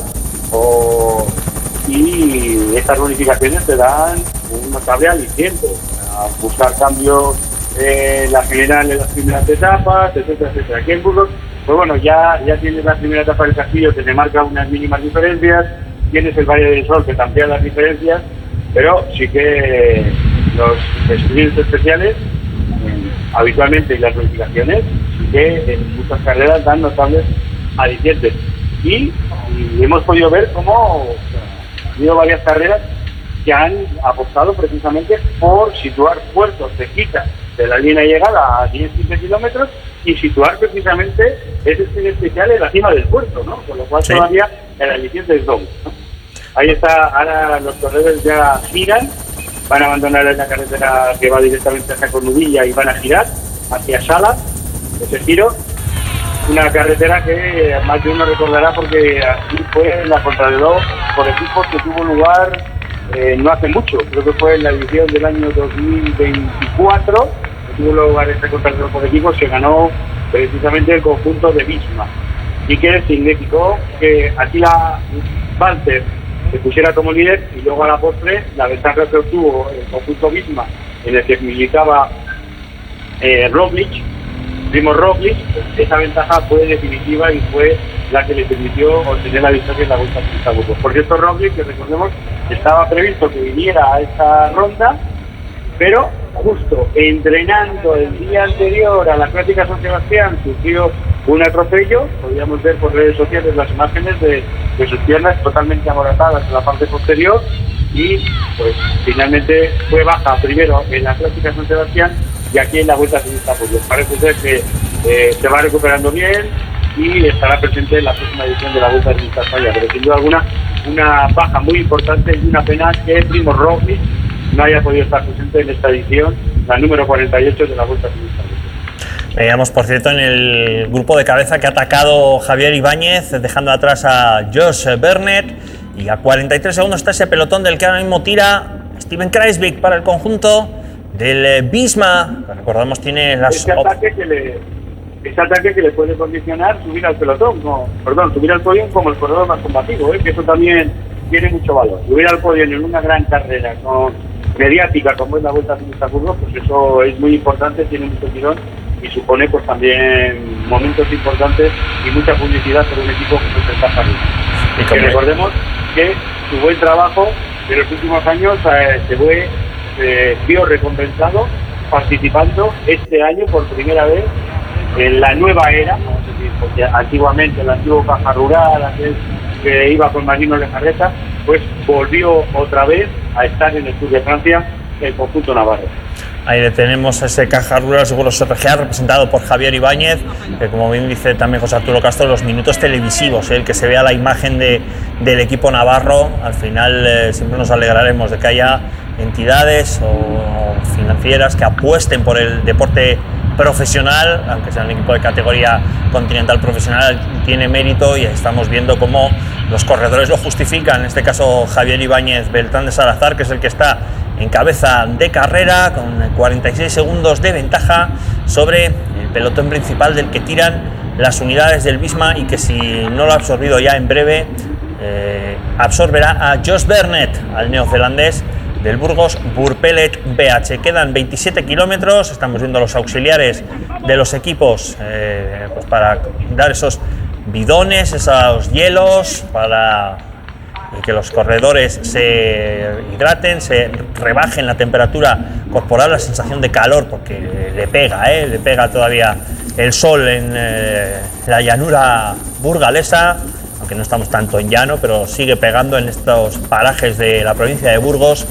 y estas bonificaciones te dan un notable aliciente a buscar cambios la general en las primeras etapas, etcétera, etcétera. Aquí en Burgos, pues bueno, ya tienes la primera etapa del Castillo que te marca unas mínimas diferencias, tienes el Valle del Sol que te amplía las diferencias, pero sí que los sprints especiales habitualmente y las bonificaciones sí que en muchas carreras dan notables alicientes y hemos podido ver cómo ha habido varias carreras que han apostado precisamente por situar puertos cerquita de la línea de llegada a 10-15 kilómetros y situar precisamente ese sprint especial en la cima del puerto, ¿no? Con lo cual sí, todavía el aliciente es doble, ¿no? Ahí está, ahora los corredores ya giran, van a abandonar la carretera que va directamente hacia Cornudilla y van a girar hacia Sala, ese giro, una carretera que más de uno recordará porque así fue la contrarreloj por equipos que tuvo lugar no hace mucho, creo que fue en la edición del año 2024, que tuvo lugar este contrarreloj por equipos, se ganó precisamente el conjunto de Visma y que significó que aquí la Walter se pusiera como líder y luego a la postre la ventaja que obtuvo el conjunto Visma en el que militaba Primo Roglic, esa ventaja fue definitiva y fue la que le permitió obtener la victoria en la Vuelta a Burgos. Por cierto, Roglic, que recordemos, estaba previsto que viniera a esta ronda, pero justo entrenando el día anterior a la Clásica San Sebastián sufrió un atropello. Podíamos ver por redes sociales las imágenes de sus piernas totalmente amoratadas en la parte posterior y pues finalmente fue baja primero en la Clásica San Sebastián y aquí en la Vuelta a Burgos. Parece ser que se va recuperando bien y estará presente en la próxima edición de la Vuelta a España, pero sin duda alguna una baja muy importante y una pena que Primo Roglic no haya podido estar presente en esta edición, la número 48 de la Vuelta a España. Veíamos, por cierto, en el grupo de cabeza que ha atacado Javier Ibáñez, dejando atrás a Josh Bernett, y a 43 segundos está ese pelotón del que ahora mismo tira Steven Kruijswijk para el conjunto del Visma. Recordamos, tiene ese ataque que le puede condicionar subir al pelotón, subir al podio como el corredor más combativo, que eso también tiene mucho valor. Subir al podio en una gran carrera mediática como es la Vuelta a Burgos, pues eso es muy importante, tiene mucho tirón y supone pues también momentos importantes y mucha publicidad por un equipo que se está saliendo. Y que recordemos que su buen trabajo de los últimos años se vio recompensado participando este año por primera vez en la nueva era, vamos a decir, porque antiguamente el antiguo Caja Rural, aquel que iba con Marino Lejarreta, pues volvió otra vez a estar en el Tour de Francia el conjunto navarro. Ahí le tenemos ese Caja Rural Seguros RGA representado por Javier Ibáñez, que como bien dice también José Arturo Castro, los minutos televisivos, el que se vea la imagen del equipo navarro, al final siempre nos alegraremos de que haya entidades o financieras que apuesten por el deporte profesional, aunque sea un equipo de categoría continental profesional, tiene mérito y estamos viendo cómo los corredores lo justifican. En este caso Javier Ibáñez Beltrán de Salazar, que es el que está en cabeza de carrera con 46 segundos de ventaja sobre el pelotón principal del que tiran las unidades del Visma y que, si no lo ha absorbido ya en breve, absorberá a Josh Bernett, al neozelandés del Burgos Burpelet BH. Quedan 27 kilómetros, estamos viendo los auxiliares de los equipos pues para dar esos bidones, esos hielos, para que los corredores se hidraten, se rebajen la temperatura corporal, la sensación de calor, porque le pega todavía el sol en la llanura burgalesa, aunque no estamos tanto en llano, pero sigue pegando en estos parajes de la provincia de Burgos,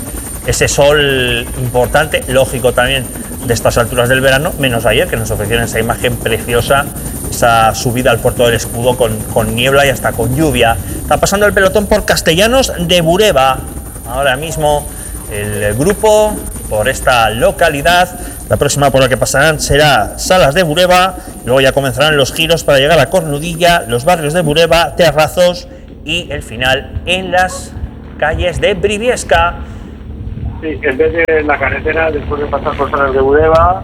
ese sol importante, lógico también de estas alturas del verano, menos ayer, que nos ofrecieron esa imagen preciosa, esa subida al Puerto del Escudo con niebla y hasta con lluvia. Está pasando el pelotón por Castellanos de Bureba, ahora mismo el grupo por esta localidad. La próxima por la que pasarán será Salas de Bureba, luego ya comenzarán los giros para llegar a Cornudilla, los barrios de Bureba, Terrazos y el final en las calles de Briviesca. Sí, en vez de la carretera, después de pasar por Salas de Bureba,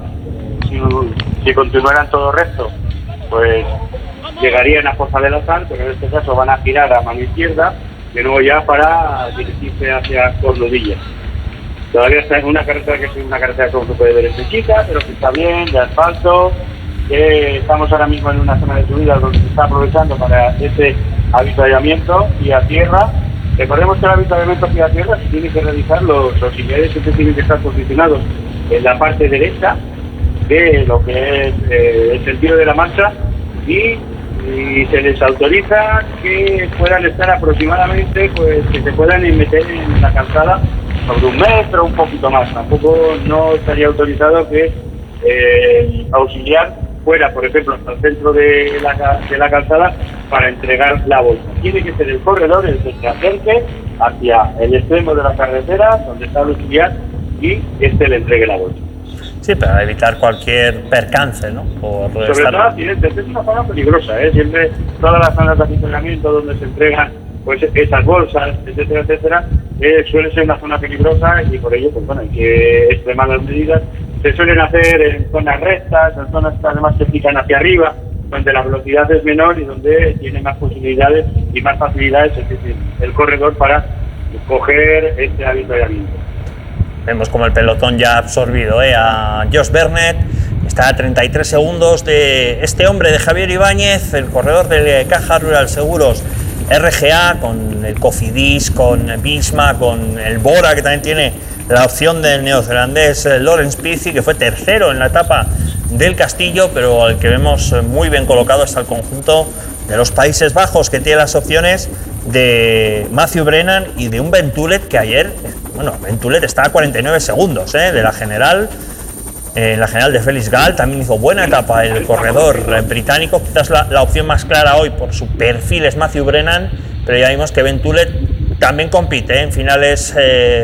si continuaran todo recto, pues llegarían a Fosa de la Sal, pero en este caso van a girar a mano izquierda, de nuevo ya para dirigirse hacia Cornudilla. Todavía está en una carretera que es una carretera como se puede ver en chica, pero que está bien, de asfalto. Estamos ahora mismo en una zona de subida donde se está aprovechando para ese avituallamiento y a tierra. Recordemos que el avituallamiento y a tierra se tiene que realizar los señales que tienen que estar posicionados en la parte derecha de lo que es el sentido de la marcha y se les autoriza que puedan estar aproximadamente, pues que se puedan meter en la calzada sobre 1 metro, un poquito más. Tampoco no estaría autorizado que el auxiliar fuera, por ejemplo, hasta el centro de la calzada para entregar la bolsa. Tiene que ser el corredor el que se acerque hacia el extremo de la carretera donde está el auxiliar y le entregue la bolsa. Sí, para evitar cualquier percance, ¿no? Sobre todo accidentes, es una zona peligrosa, ¿eh? Siempre todas las zonas de aficionamiento donde se entregan pues esas bolsas, etcétera, etcétera, suele ser una zona peligrosa y por ello, pues bueno, hay que extremar las medidas. Se suelen hacer en zonas rectas, en zonas que además se pican hacia arriba, donde la velocidad es menor y donde tiene más posibilidades y más facilidades el corredor para coger este avituallamiento. Vemos como el pelotón ya ha absorbido a Josh Bernett. Está a 33 segundos de este hombre, de Javier Ibáñez, el corredor de Caja Rural Seguros RGA, con el Cofidis, con Visma, con el Bora, que también tiene la opción del neozelandés Lawrence Pizzi, que fue tercero en la etapa del Castillo, pero al que vemos muy bien colocado está el conjunto de los Países Bajos, que tiene las opciones de Matthew Brennan y de un Ventulet que ayer, bueno, Ventulet está a 49 segundos de la general. La general de Félix Gall también hizo buena etapa el corredor británico. Quizás la opción más clara hoy por su perfil es Matthew Brennan, pero ya vimos que Ventulet también compite en finales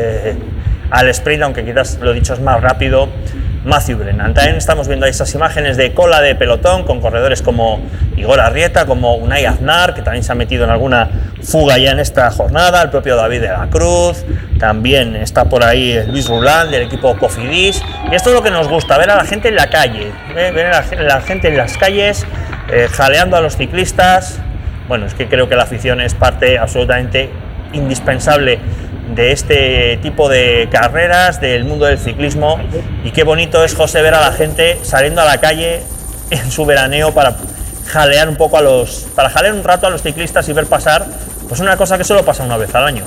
al sprint, aunque quizás lo dicho es más rápido Matthew Brennan. También estamos viendo esas imágenes de cola de pelotón con corredores como Igor Arrieta, como Unai Aznar, que también se ha metido en alguna fuga ya en esta jornada, el propio David de la Cruz, también está por ahí Luis Roland del equipo Cofidis, y esto es lo que nos gusta, ver a la gente en la calle, ver a la gente en las calles, jaleando a los ciclistas. Bueno, es que creo que la afición es parte absolutamente indispensable de este tipo de carreras, del mundo del ciclismo, y qué bonito es, José, ver a la gente saliendo a la calle en su veraneo para jalear un poco para jalear un rato a los ciclistas y ver pasar, pues una cosa que solo pasa una vez al año.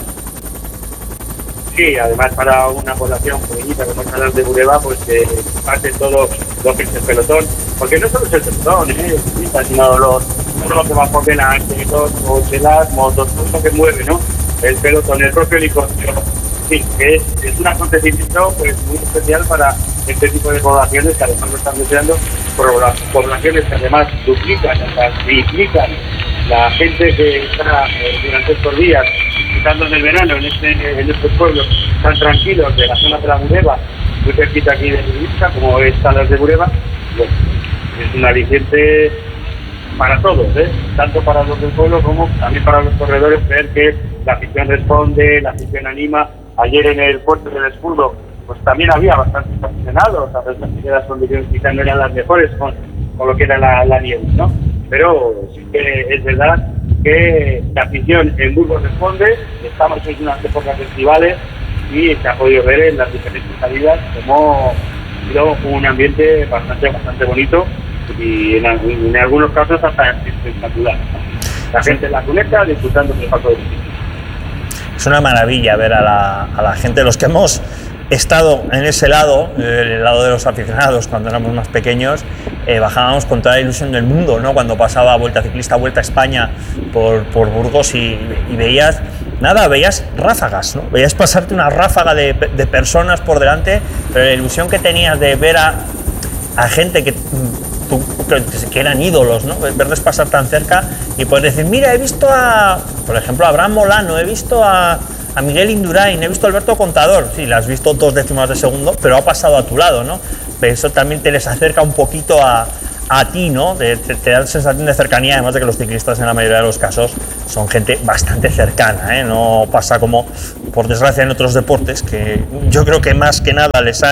Sí, además para una población pequeñita como Salas de Bureba, pues que pase todo lo que es el pelotón, porque no solo es el pelotón, sino lo que va por delante, mochelas, motos, todo lo que mueve, ¿no? El pelotón, el propio helicóptero. Sí, que es un acontecimiento pues muy especial para este tipo de poblaciones que además lo están deseando, poblaciones que además duplican, triplican la gente que está durante estos días estando en el verano en estos pueblos tan tranquilos de la zona de la Bureba, muy cerquita aquí de Briviesca, como es Salas de Bureba. Bueno, es un aliciente para todos, tanto para los del pueblo como también para los corredores, ver que la afición responde, la afición anima. Ayer en el Puerto del Escudo pues también había bastantes aficionados, a pesar de que las condiciones quizás no eran las mejores con lo que era la nieve, ¿no? Pero sí que es verdad que la afición en Burgos responde, estamos en unas épocas festivales y se ha podido ver en las diferentes salidas como ha sido un ambiente bastante bonito y en algunos casos hasta espectacular. La gente en la cuneta disfrutando del paso de bicicleta. Es una maravilla ver a la gente, los que hemos estado en ese lado, el lado de los aficionados cuando éramos más pequeños, bajábamos con toda la ilusión del mundo, ¿no? Cuando pasaba Vuelta Ciclista, Vuelta a España por Burgos y veías nada, veías ráfagas, ¿no? Veías pasarte una ráfaga de personas por delante, pero la ilusión que tenías de ver a gente que eran ídolos, ¿no? Verles pasar tan cerca y poder decir, mira, he visto por ejemplo, a Abraham Molano, he visto a Miguel Indurain, he visto a Alberto Contador. Sí, la has visto 2 décimas de segundo, pero ha pasado a tu lado, ¿no? Eso también te les acerca un poquito a ti, ¿no? Te da sensación de cercanía, además de que los ciclistas en la mayoría de los casos son gente bastante cercana, ¿eh? No pasa como, por desgracia, en otros deportes, que yo creo que más que nada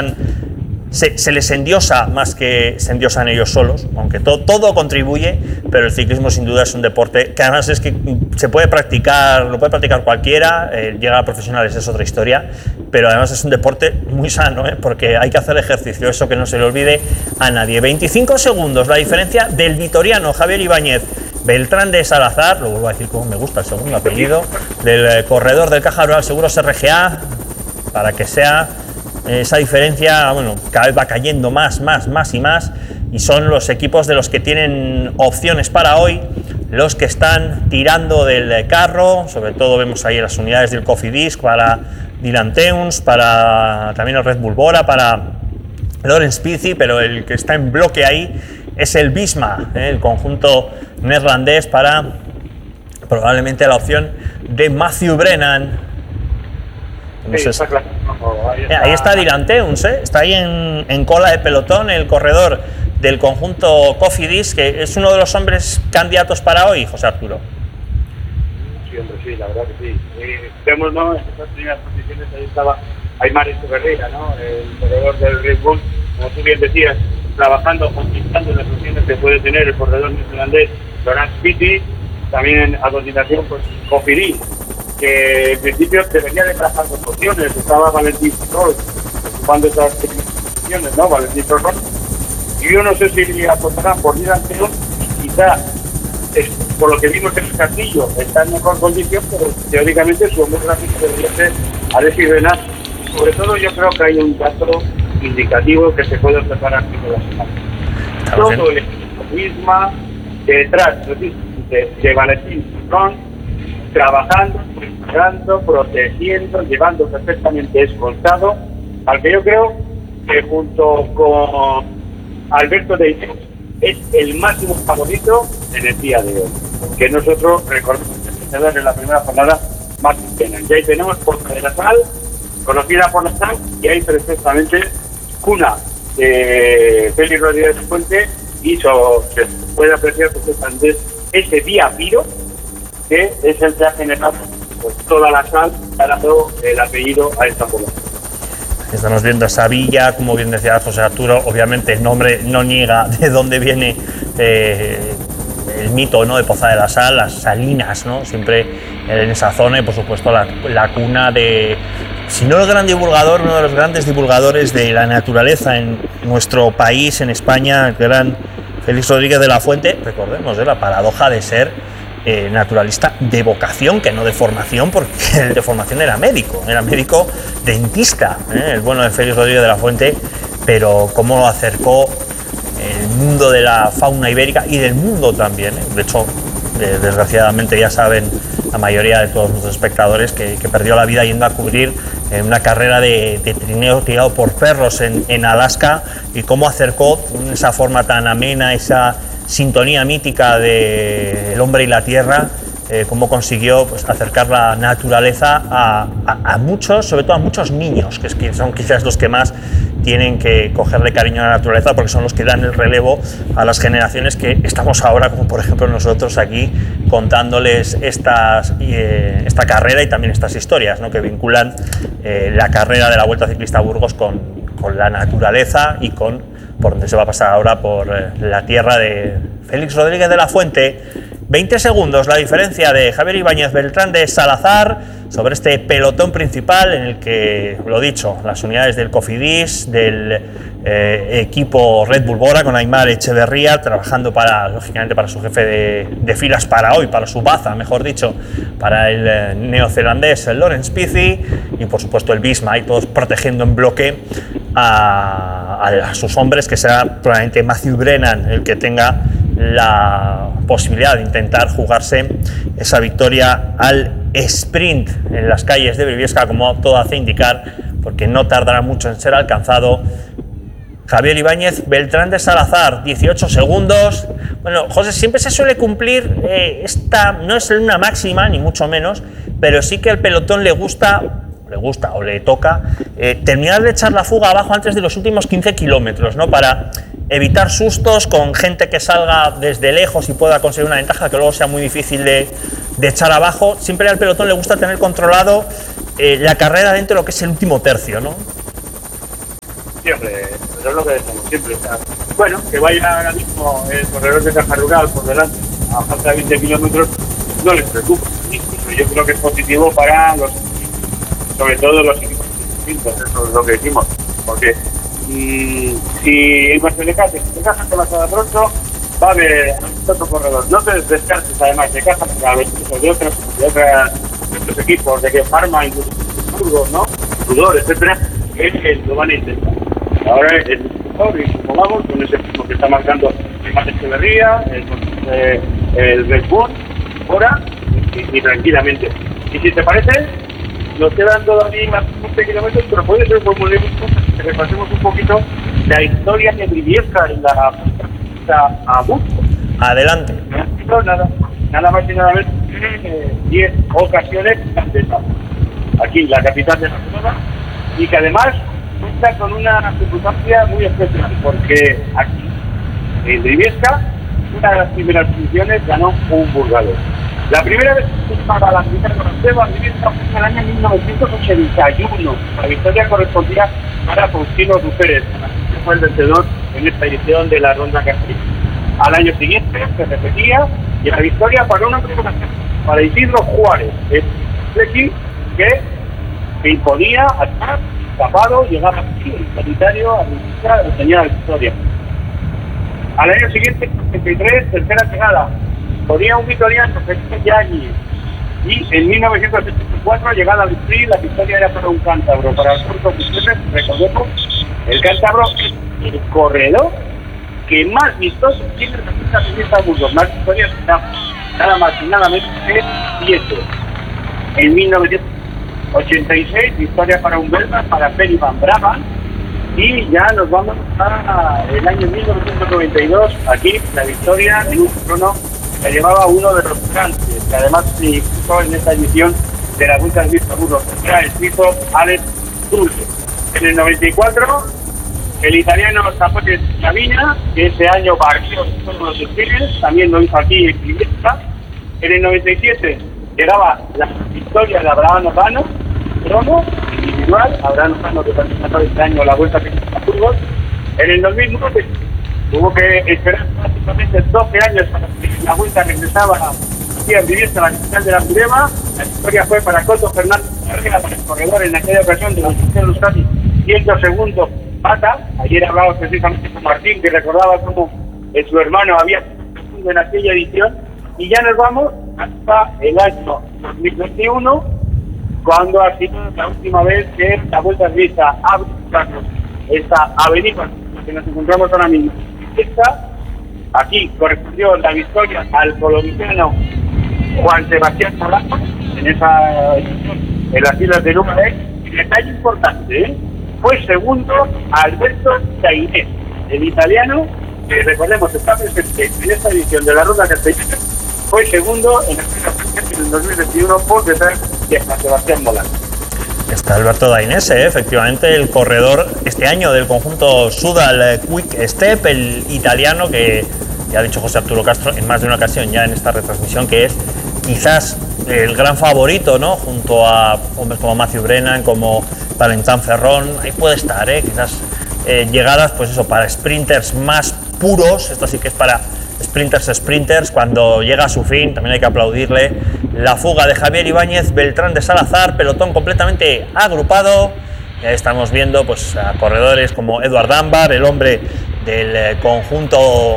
se les endiosa más que se endiosan ellos solos, aunque todo contribuye, pero el ciclismo sin duda es un deporte que además es que se puede practicar, lo puede practicar cualquiera, llegar a profesionales es otra historia, pero además es un deporte muy sano, porque hay que hacer ejercicio, eso que no se le olvide a nadie. 25 segundos la diferencia del vitoriano Javier Ibáñez Beltrán de Salazar, lo vuelvo a decir como me gusta el segundo apellido, del corredor del Caja Rural Seguros RGA, para que sea esa diferencia, bueno, cada vez va cayendo más y son los equipos de los que tienen opciones para hoy los que están tirando del carro. Sobre todo vemos ahí las unidades del Cofidis para Dylan Teuns, para también el Red Bull Bora, para Laurens Pizi, pero el que está en bloque ahí es el Visma, el conjunto neerlandés, para probablemente la opción de Matthew Brennan. No sé, está claro. Ahí está Dylan Teuns, está ahí en cola de pelotón, el corredor del conjunto Cofidis, que es uno de los hombres candidatos para hoy, José Arturo. Sí, hombre, sí, la verdad que sí. Vemos, ¿no? En esas primeras posiciones ahí estaba Aimar Echeverría, ¿no? El corredor del Red Bull, como tú bien decías, trabajando, conquistando las opciones que puede tener el corredor neerlandés Laurens Pizi. También a continuación, pues Cofidis, que en principio debería de trabajar con opciones. Estaba Valentín Roll ocupando esas posiciones, ¿no? Valentín Roll. Y yo no sé si apostarán por Dylan Teuns, quizá por lo que vimos en el Castillo está en mejor condición, pero teóricamente su hombre gráfico debería ser Alexis Brennan. Sobre todo yo creo que hay un dato indicativo que se puede observar aquí de la semana. Todo el equipo misma detrás de Valentín Roll, trabajando, preparando, protegiendo, llevando perfectamente escoltado, al que yo creo que junto con Alberto de Ineos es el máximo favorito en el día de hoy, que nosotros recordamos que en la primera jornada más pena. Y ahí tenemos Porta de la Sal, conocida por la Sal, y ahí perfectamente cuna de Félix Rodríguez de Fuente, y se puede apreciar perfectamente ese día Piro, que es el que ha generado pues toda la Sal, que ha dado el apellido a esta población. Estamos viendo esa villa, como bien decía José Arturo, obviamente el nombre no niega de dónde viene el mito, ¿no?, de Poza de la Sal, las salinas, ¿no?, siempre en esa zona, y por supuesto la cuna de, si no el gran divulgador, uno de los grandes divulgadores de la naturaleza en nuestro país, en España, el gran Félix Rodríguez de la Fuente. Recordemos la paradoja de ser naturalista de vocación, que no de formación, porque el de formación era médico dentista, el bueno de Félix Rodríguez de la Fuente, pero cómo lo acercó el mundo de la fauna ibérica y del mundo también, De hecho, desgraciadamente ya saben la mayoría de todos nuestros espectadores que perdió la vida yendo a cubrir una carrera de trineo tirado por perros en Alaska, y cómo acercó de esa forma tan amena esa sintonía mítica de el hombre y la tierra, cómo consiguió pues acercar la naturaleza a muchos, sobre todo a muchos niños, que son quizás los que más tienen que cogerle cariño a la naturaleza, porque son los que dan el relevo a las generaciones que estamos ahora, como por ejemplo nosotros aquí, contándoles esta carrera y también estas historias, ¿no?, que vinculan la carrera de la Vuelta Ciclista a Burgos con la naturaleza y por donde se va a pasar ahora, por la tierra de Félix Rodríguez de la Fuente. 20 segundos la diferencia de Javier Ibáñez Beltrán de Salazar sobre este pelotón principal, en el que, lo dicho, las unidades del Cofidis, del equipo Red Bull Bora, con Aimar Echeverría trabajando lógicamente para su jefe de filas para hoy, para su baza, mejor dicho, para el neozelandés Laurens Pizi, y por supuesto el Visma, y todos protegiendo en bloque a sus hombres, que será probablemente Matthew Brennan el que tenga la posibilidad de intentar jugarse esa victoria al sprint en las calles de Briviesca, como todo hace indicar, porque no tardará mucho en ser alcanzado. Javier Ibáñez, Beltrán de Salazar, 18 segundos. Bueno, José, siempre se suele cumplir esta, no es una máxima, ni mucho menos, pero sí que al pelotón le gusta o le toca terminar de echar la fuga abajo antes de los últimos 15 kilómetros, ¿no? Para evitar sustos con gente que salga desde lejos y pueda conseguir una ventaja que luego sea muy difícil de echar abajo. Siempre al pelotón le gusta tener controlado la carrera dentro de lo que es el último tercio, ¿no? Siempre, eso es lo que decimos siempre. O sea, bueno, que vaya ahora mismo el corredor de Caja Rural por delante a falta de 20 kilómetros, no les preocupa. Incluso yo creo que es positivo para los, sobre todo los equipos distintos, eso es lo que decimos. Porque si el Barcelona se casa con la Sada pronto, va a haber otro corredor. No te descartes además de Caja Rural, de otros equipos, de que Pharma, incluso Burgos, ¿no? Sudor, etcétera, que lo van a intentar. Ahora es el mejor y como vamos con ese ritmo que está marcando el Echeverría, el Red Bull, ahora y tranquilamente. Y si te parece, nos quedan todavía más 15 kilómetros, pero puede ser que repasemos un poquito la historia de Briviesca en la a Burgos. Adelante. No, nada más y nada menos 10 ocasiones de aquí, la capital de la ciudad, y que además cuenta con una circunstancia muy especial, porque aquí, en Briviesca, una de las primeras funciones ganó un burgalés. La primera vez que se paga la capital conocida en Briviesca fue en el año 1981. La victoria correspondía para Faustino Rupérez, que fue el vencedor en esta edición de la Ronda Castilla. Al año siguiente se repetía y la victoria para una persona, para Isidro Juárez, el Flequi, que se imponía atrás, tapado, llegaba aquí, el sanitario, a la señora de victoria. Al año siguiente, en 1983, tercera llegada, ponía un vitoriano, Felipe Yáñez, y en 1974, llegada al sprint, la victoria era para un cántabro, para el Alfonso Gutiérrez. Recordemos, el cántabro es el corredor que más vistoso tiene la fiesta de Burgos, más victorias, nada más y nada menos que 7. En 1986, victoria para un belga, para Ferry Van Brabant, y ya nos vamos a el año 1992, aquí la victoria en un crono que llevaba uno de los gigantes, que además se disputó en esta edición de la Vuelta al Burgos, que era el suizo Alex Dulce. En el 94, el italiano Zapote Savina, que ese año partió todos los desfiles, también lo hizo aquí en Briviesca. En el 97 llegaba la victoria de Abraham Orbano, crono individual, Abraham Orbano que también ganó este año la Vuelta a Burgos. En el 2009 hubo que esperar prácticamente 12 años para que la Vuelta regresaba aquí en Briviesca, la capital de la Jurema. La victoria fue para Coto Fernández, el corredor en aquella ocasión de los casi 100 segundos. Pata. Ayer hablaba precisamente con Martín, que recordaba cómo su hermano había en aquella edición, y ya nos vamos hasta el año 2021, cuando ha sido la última vez que la Vuelta Vista abre esta avenida que nos encontramos ahora mismo. Aquí correspondió la victoria al colombiano Juan Sebastián Polanco en esa edición en las islas de Lumaré. Y detalle importante, fue segundo Alberto Tainés, el italiano, que recordemos está presente en esta edición de la Ronda Castellana, fue segundo en el 2021 por detrás de Juan Sebastián Polanco. Está Alberto Dainese, efectivamente, el corredor este año del conjunto Sudal Quick Step, el italiano que ya ha dicho José Arturo Castro en más de una ocasión ya en esta retransmisión, que es quizás el gran favorito, ¿no? Junto a hombres como Matthew Brennan, como Valentin Ferrón, ahí puede estar, quizás llegadas, pues eso, para sprinters más puros. Esto sí que es para sprinters, cuando llega a su fin. También hay que aplaudirle la fuga de Javier Ibáñez, Beltrán de Salazar, pelotón completamente agrupado. Ya estamos viendo pues a corredores como Edward Dunbar, el hombre del conjunto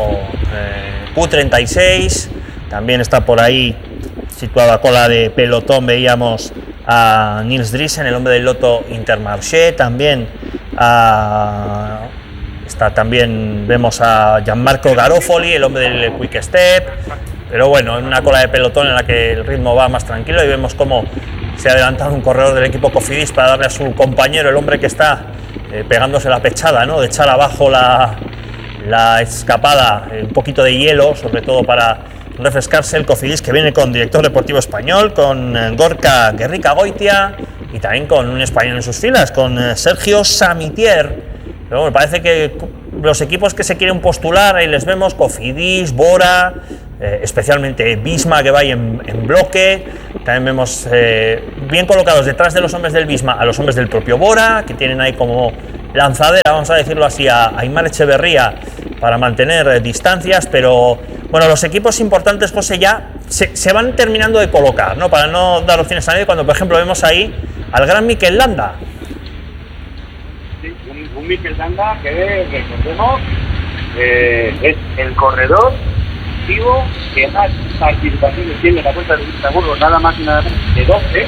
Q36, también está por ahí situado a cola de pelotón, veíamos a Nils Driesen, el hombre del Lotto Intermarché, también vemos a Gianmarco Garofoli, el hombre del Quick Step, pero bueno, en una cola de pelotón en la que el ritmo va más tranquilo y vemos cómo se ha adelantado un corredor del equipo Cofidis para darle a su compañero, el hombre que está pegándose la pechada, ¿no? De echar abajo la escapada, un poquito de hielo, sobre todo para refrescarse. El Cofidis, que viene con director deportivo español, con Gorka Gerrikagoitia y también con un español en sus filas, con Sergio Samitier. Pero bueno, parece que los equipos que se quieren postular, ahí les vemos, Cofidis, Bora, especialmente Visma, que va ahí en bloque. También vemos bien colocados detrás de los hombres del Visma a los hombres del propio Bora, que tienen ahí como lanzadera, vamos a decirlo así, a Aimar Echeverría para mantener distancias. Pero bueno, los equipos importantes, José, ya se van terminando de colocar, ¿no? Para no dar opciones a nadie, cuando por ejemplo vemos ahí al gran Mikel Landa. Sí, un Mikel Landa que, recordemos, es el corredor activo que más participaciones tiene en la Vuelta de Luxemburgo, nada más y nada menos de 12,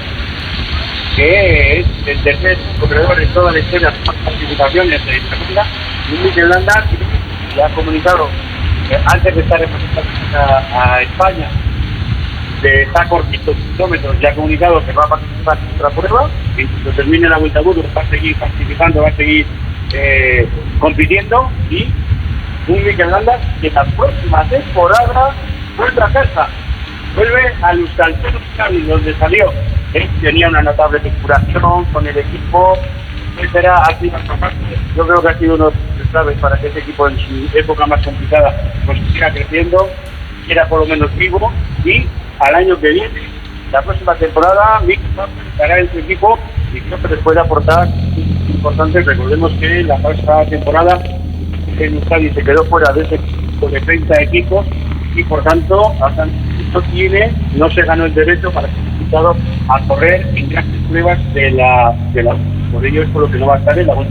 que es el tercer corredor en toda la historia de participaciones de esta carrera. Un Mikel Landa que ya ha comunicado antes de estar representando a España, de estar cortitos kilómetros, ya ha comunicado que va a participar en otra prueba, y cuando termine la Vuelta a Burgos va a seguir participando, va a seguir compitiendo. Y un Mikel Landa que la próxima temporada vuelve a casa, vuelve al Euskaltel Euskadi, donde salió. Tenía una notable vinculación con el equipo, etcétera. Yo creo que ha sido uno de los claves para que ese equipo en su época más complicada pues siga creciendo, era por lo menos vivo. Y al año que viene, la próxima temporada, Mikel estará en su equipo y creo que les puede aportar importante. Recordemos que la pasada temporada en Euskadi se quedó fuera de ese equipo de 30 equipos y por tanto hasta no se ganó el derecho para ser invitado a correr en grandes pruebas de la por ello es por lo que no va a estar en la Vuelta.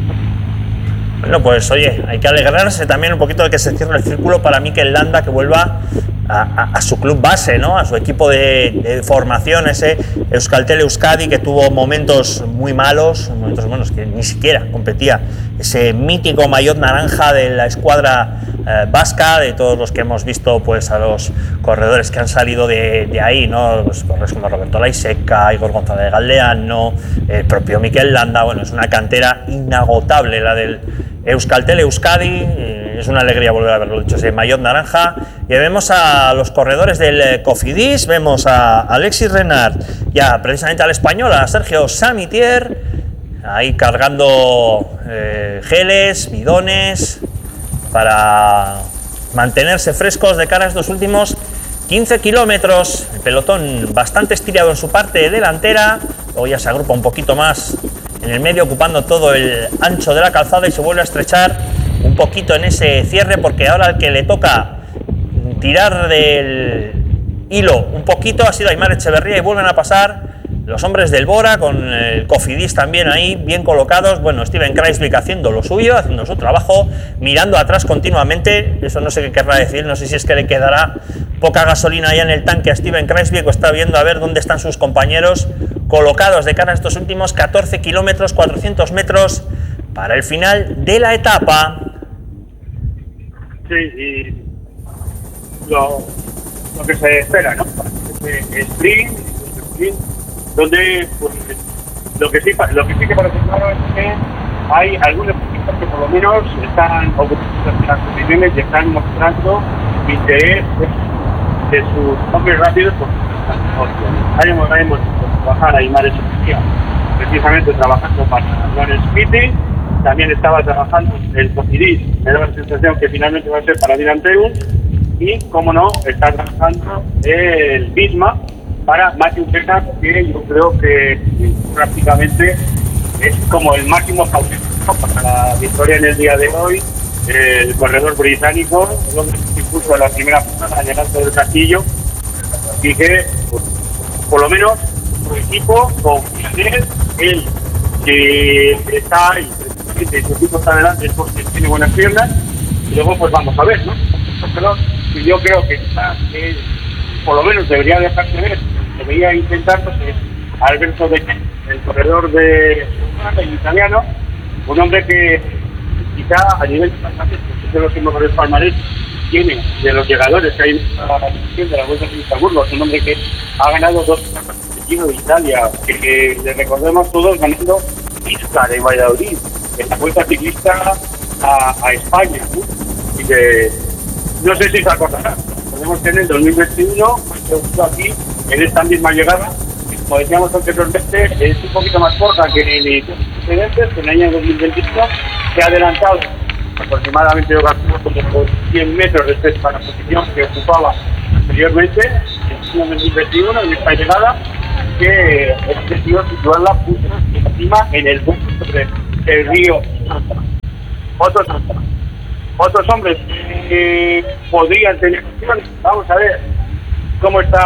Bueno, pues oye, hay que alegrarse también un poquito de que se cierre el círculo para Mikel Landa, que vuelva a su club base, ¿no? A su equipo de formación, ese Euskaltel Euskadi, que tuvo momentos muy malos, momentos buenos, que ni siquiera competía, ese mítico maillot naranja de la escuadra vasca, de todos los que hemos visto, pues a los corredores que han salido de ahí, ¿no? Pues corredores como Roberto Laiseca, Igor González Galdeano, el propio Mikel Landa. Bueno, es una cantera inagotable la del Euskaltel Euskadi. Es una alegría volver a verlo dicho, ese maillot naranja. Y vemos a los corredores del Cofidis, vemos a Alexis Renard, ya precisamente al español, a Sergio Samitier, ahí cargando geles, bidones, para mantenerse frescos de cara a estos últimos 15 kilómetros. El pelotón bastante estirado en su parte delantera, luego ya se agrupa un poquito más en el medio, ocupando todo el ancho de la calzada, y se vuelve a estrechar un poquito en ese cierre, porque ahora el que le toca tirar del hilo un poquito ha sido Aimar Echeverría, y vuelven a pasar los hombres del Bora con el Cofidis también ahí bien colocados. Bueno, Steven Kruijswijk haciendo lo suyo, haciendo su trabajo, mirando atrás continuamente. Eso no sé qué querrá decir, no sé si es que le quedará poca gasolina ya en el tanque a Steven Kruijswijk, o está viendo a ver dónde están sus compañeros colocados de cara a estos últimos 14 kilómetros, 400 metros para el final de la etapa. Sí, y lo que se espera, ¿no? Sprint, donde pues, lo que sí que parece claro es que hay algunos equipos que por lo menos están ocupando las posiciones y están mostrando interés de sus hombres rápidos por opciones. Hemos trabajar a Aimar Echeverría, precisamente trabajando para Ron Spiti. También estaba trabajando el Cofidis, me da la sensación que finalmente va a ser para Dylan. Y, como no, está trabajando el Visma para Matthew Pecas, que yo creo que prácticamente es como el máximo favorito para la victoria en el día de hoy. El corredor británico, el hombre que impuso a la primera pasada llegando del castillo, y que, pues, por lo menos, su equipo confía en él, que está ahí, y su equipo está adelante es porque tiene buenas piernas, y luego pues vamos a ver, ¿no? Pero yo creo que por lo menos debería dejarse ver, debería intentar, pues, Alberto De, el corredor el italiano, un hombre que quizá a nivel de pasajes, pues, es de los mejores palmarés tiene de los llegadores que hay de la Vuelta Ciclista Burgos, un hombre que ha ganado 2 el Giro de Italia, que le recordemos todos ganando Isca de Valladolid, en la Vuelta Ciclista a España, ¿no? Y que no sé si se acordará, podemos que en el 2021 aquí en esta misma llegada, como decíamos anteriormente, es un poquito más corta que en el precedentes, que en el año 2021 se ha adelantado aproximadamente como 100 metros respecto a la posición que ocupaba anteriormente en 2021, en esta llegada, que el objetivo es situarla encima en el punto del río. Otros hombres podrían tener opciones. Vamos a ver cómo está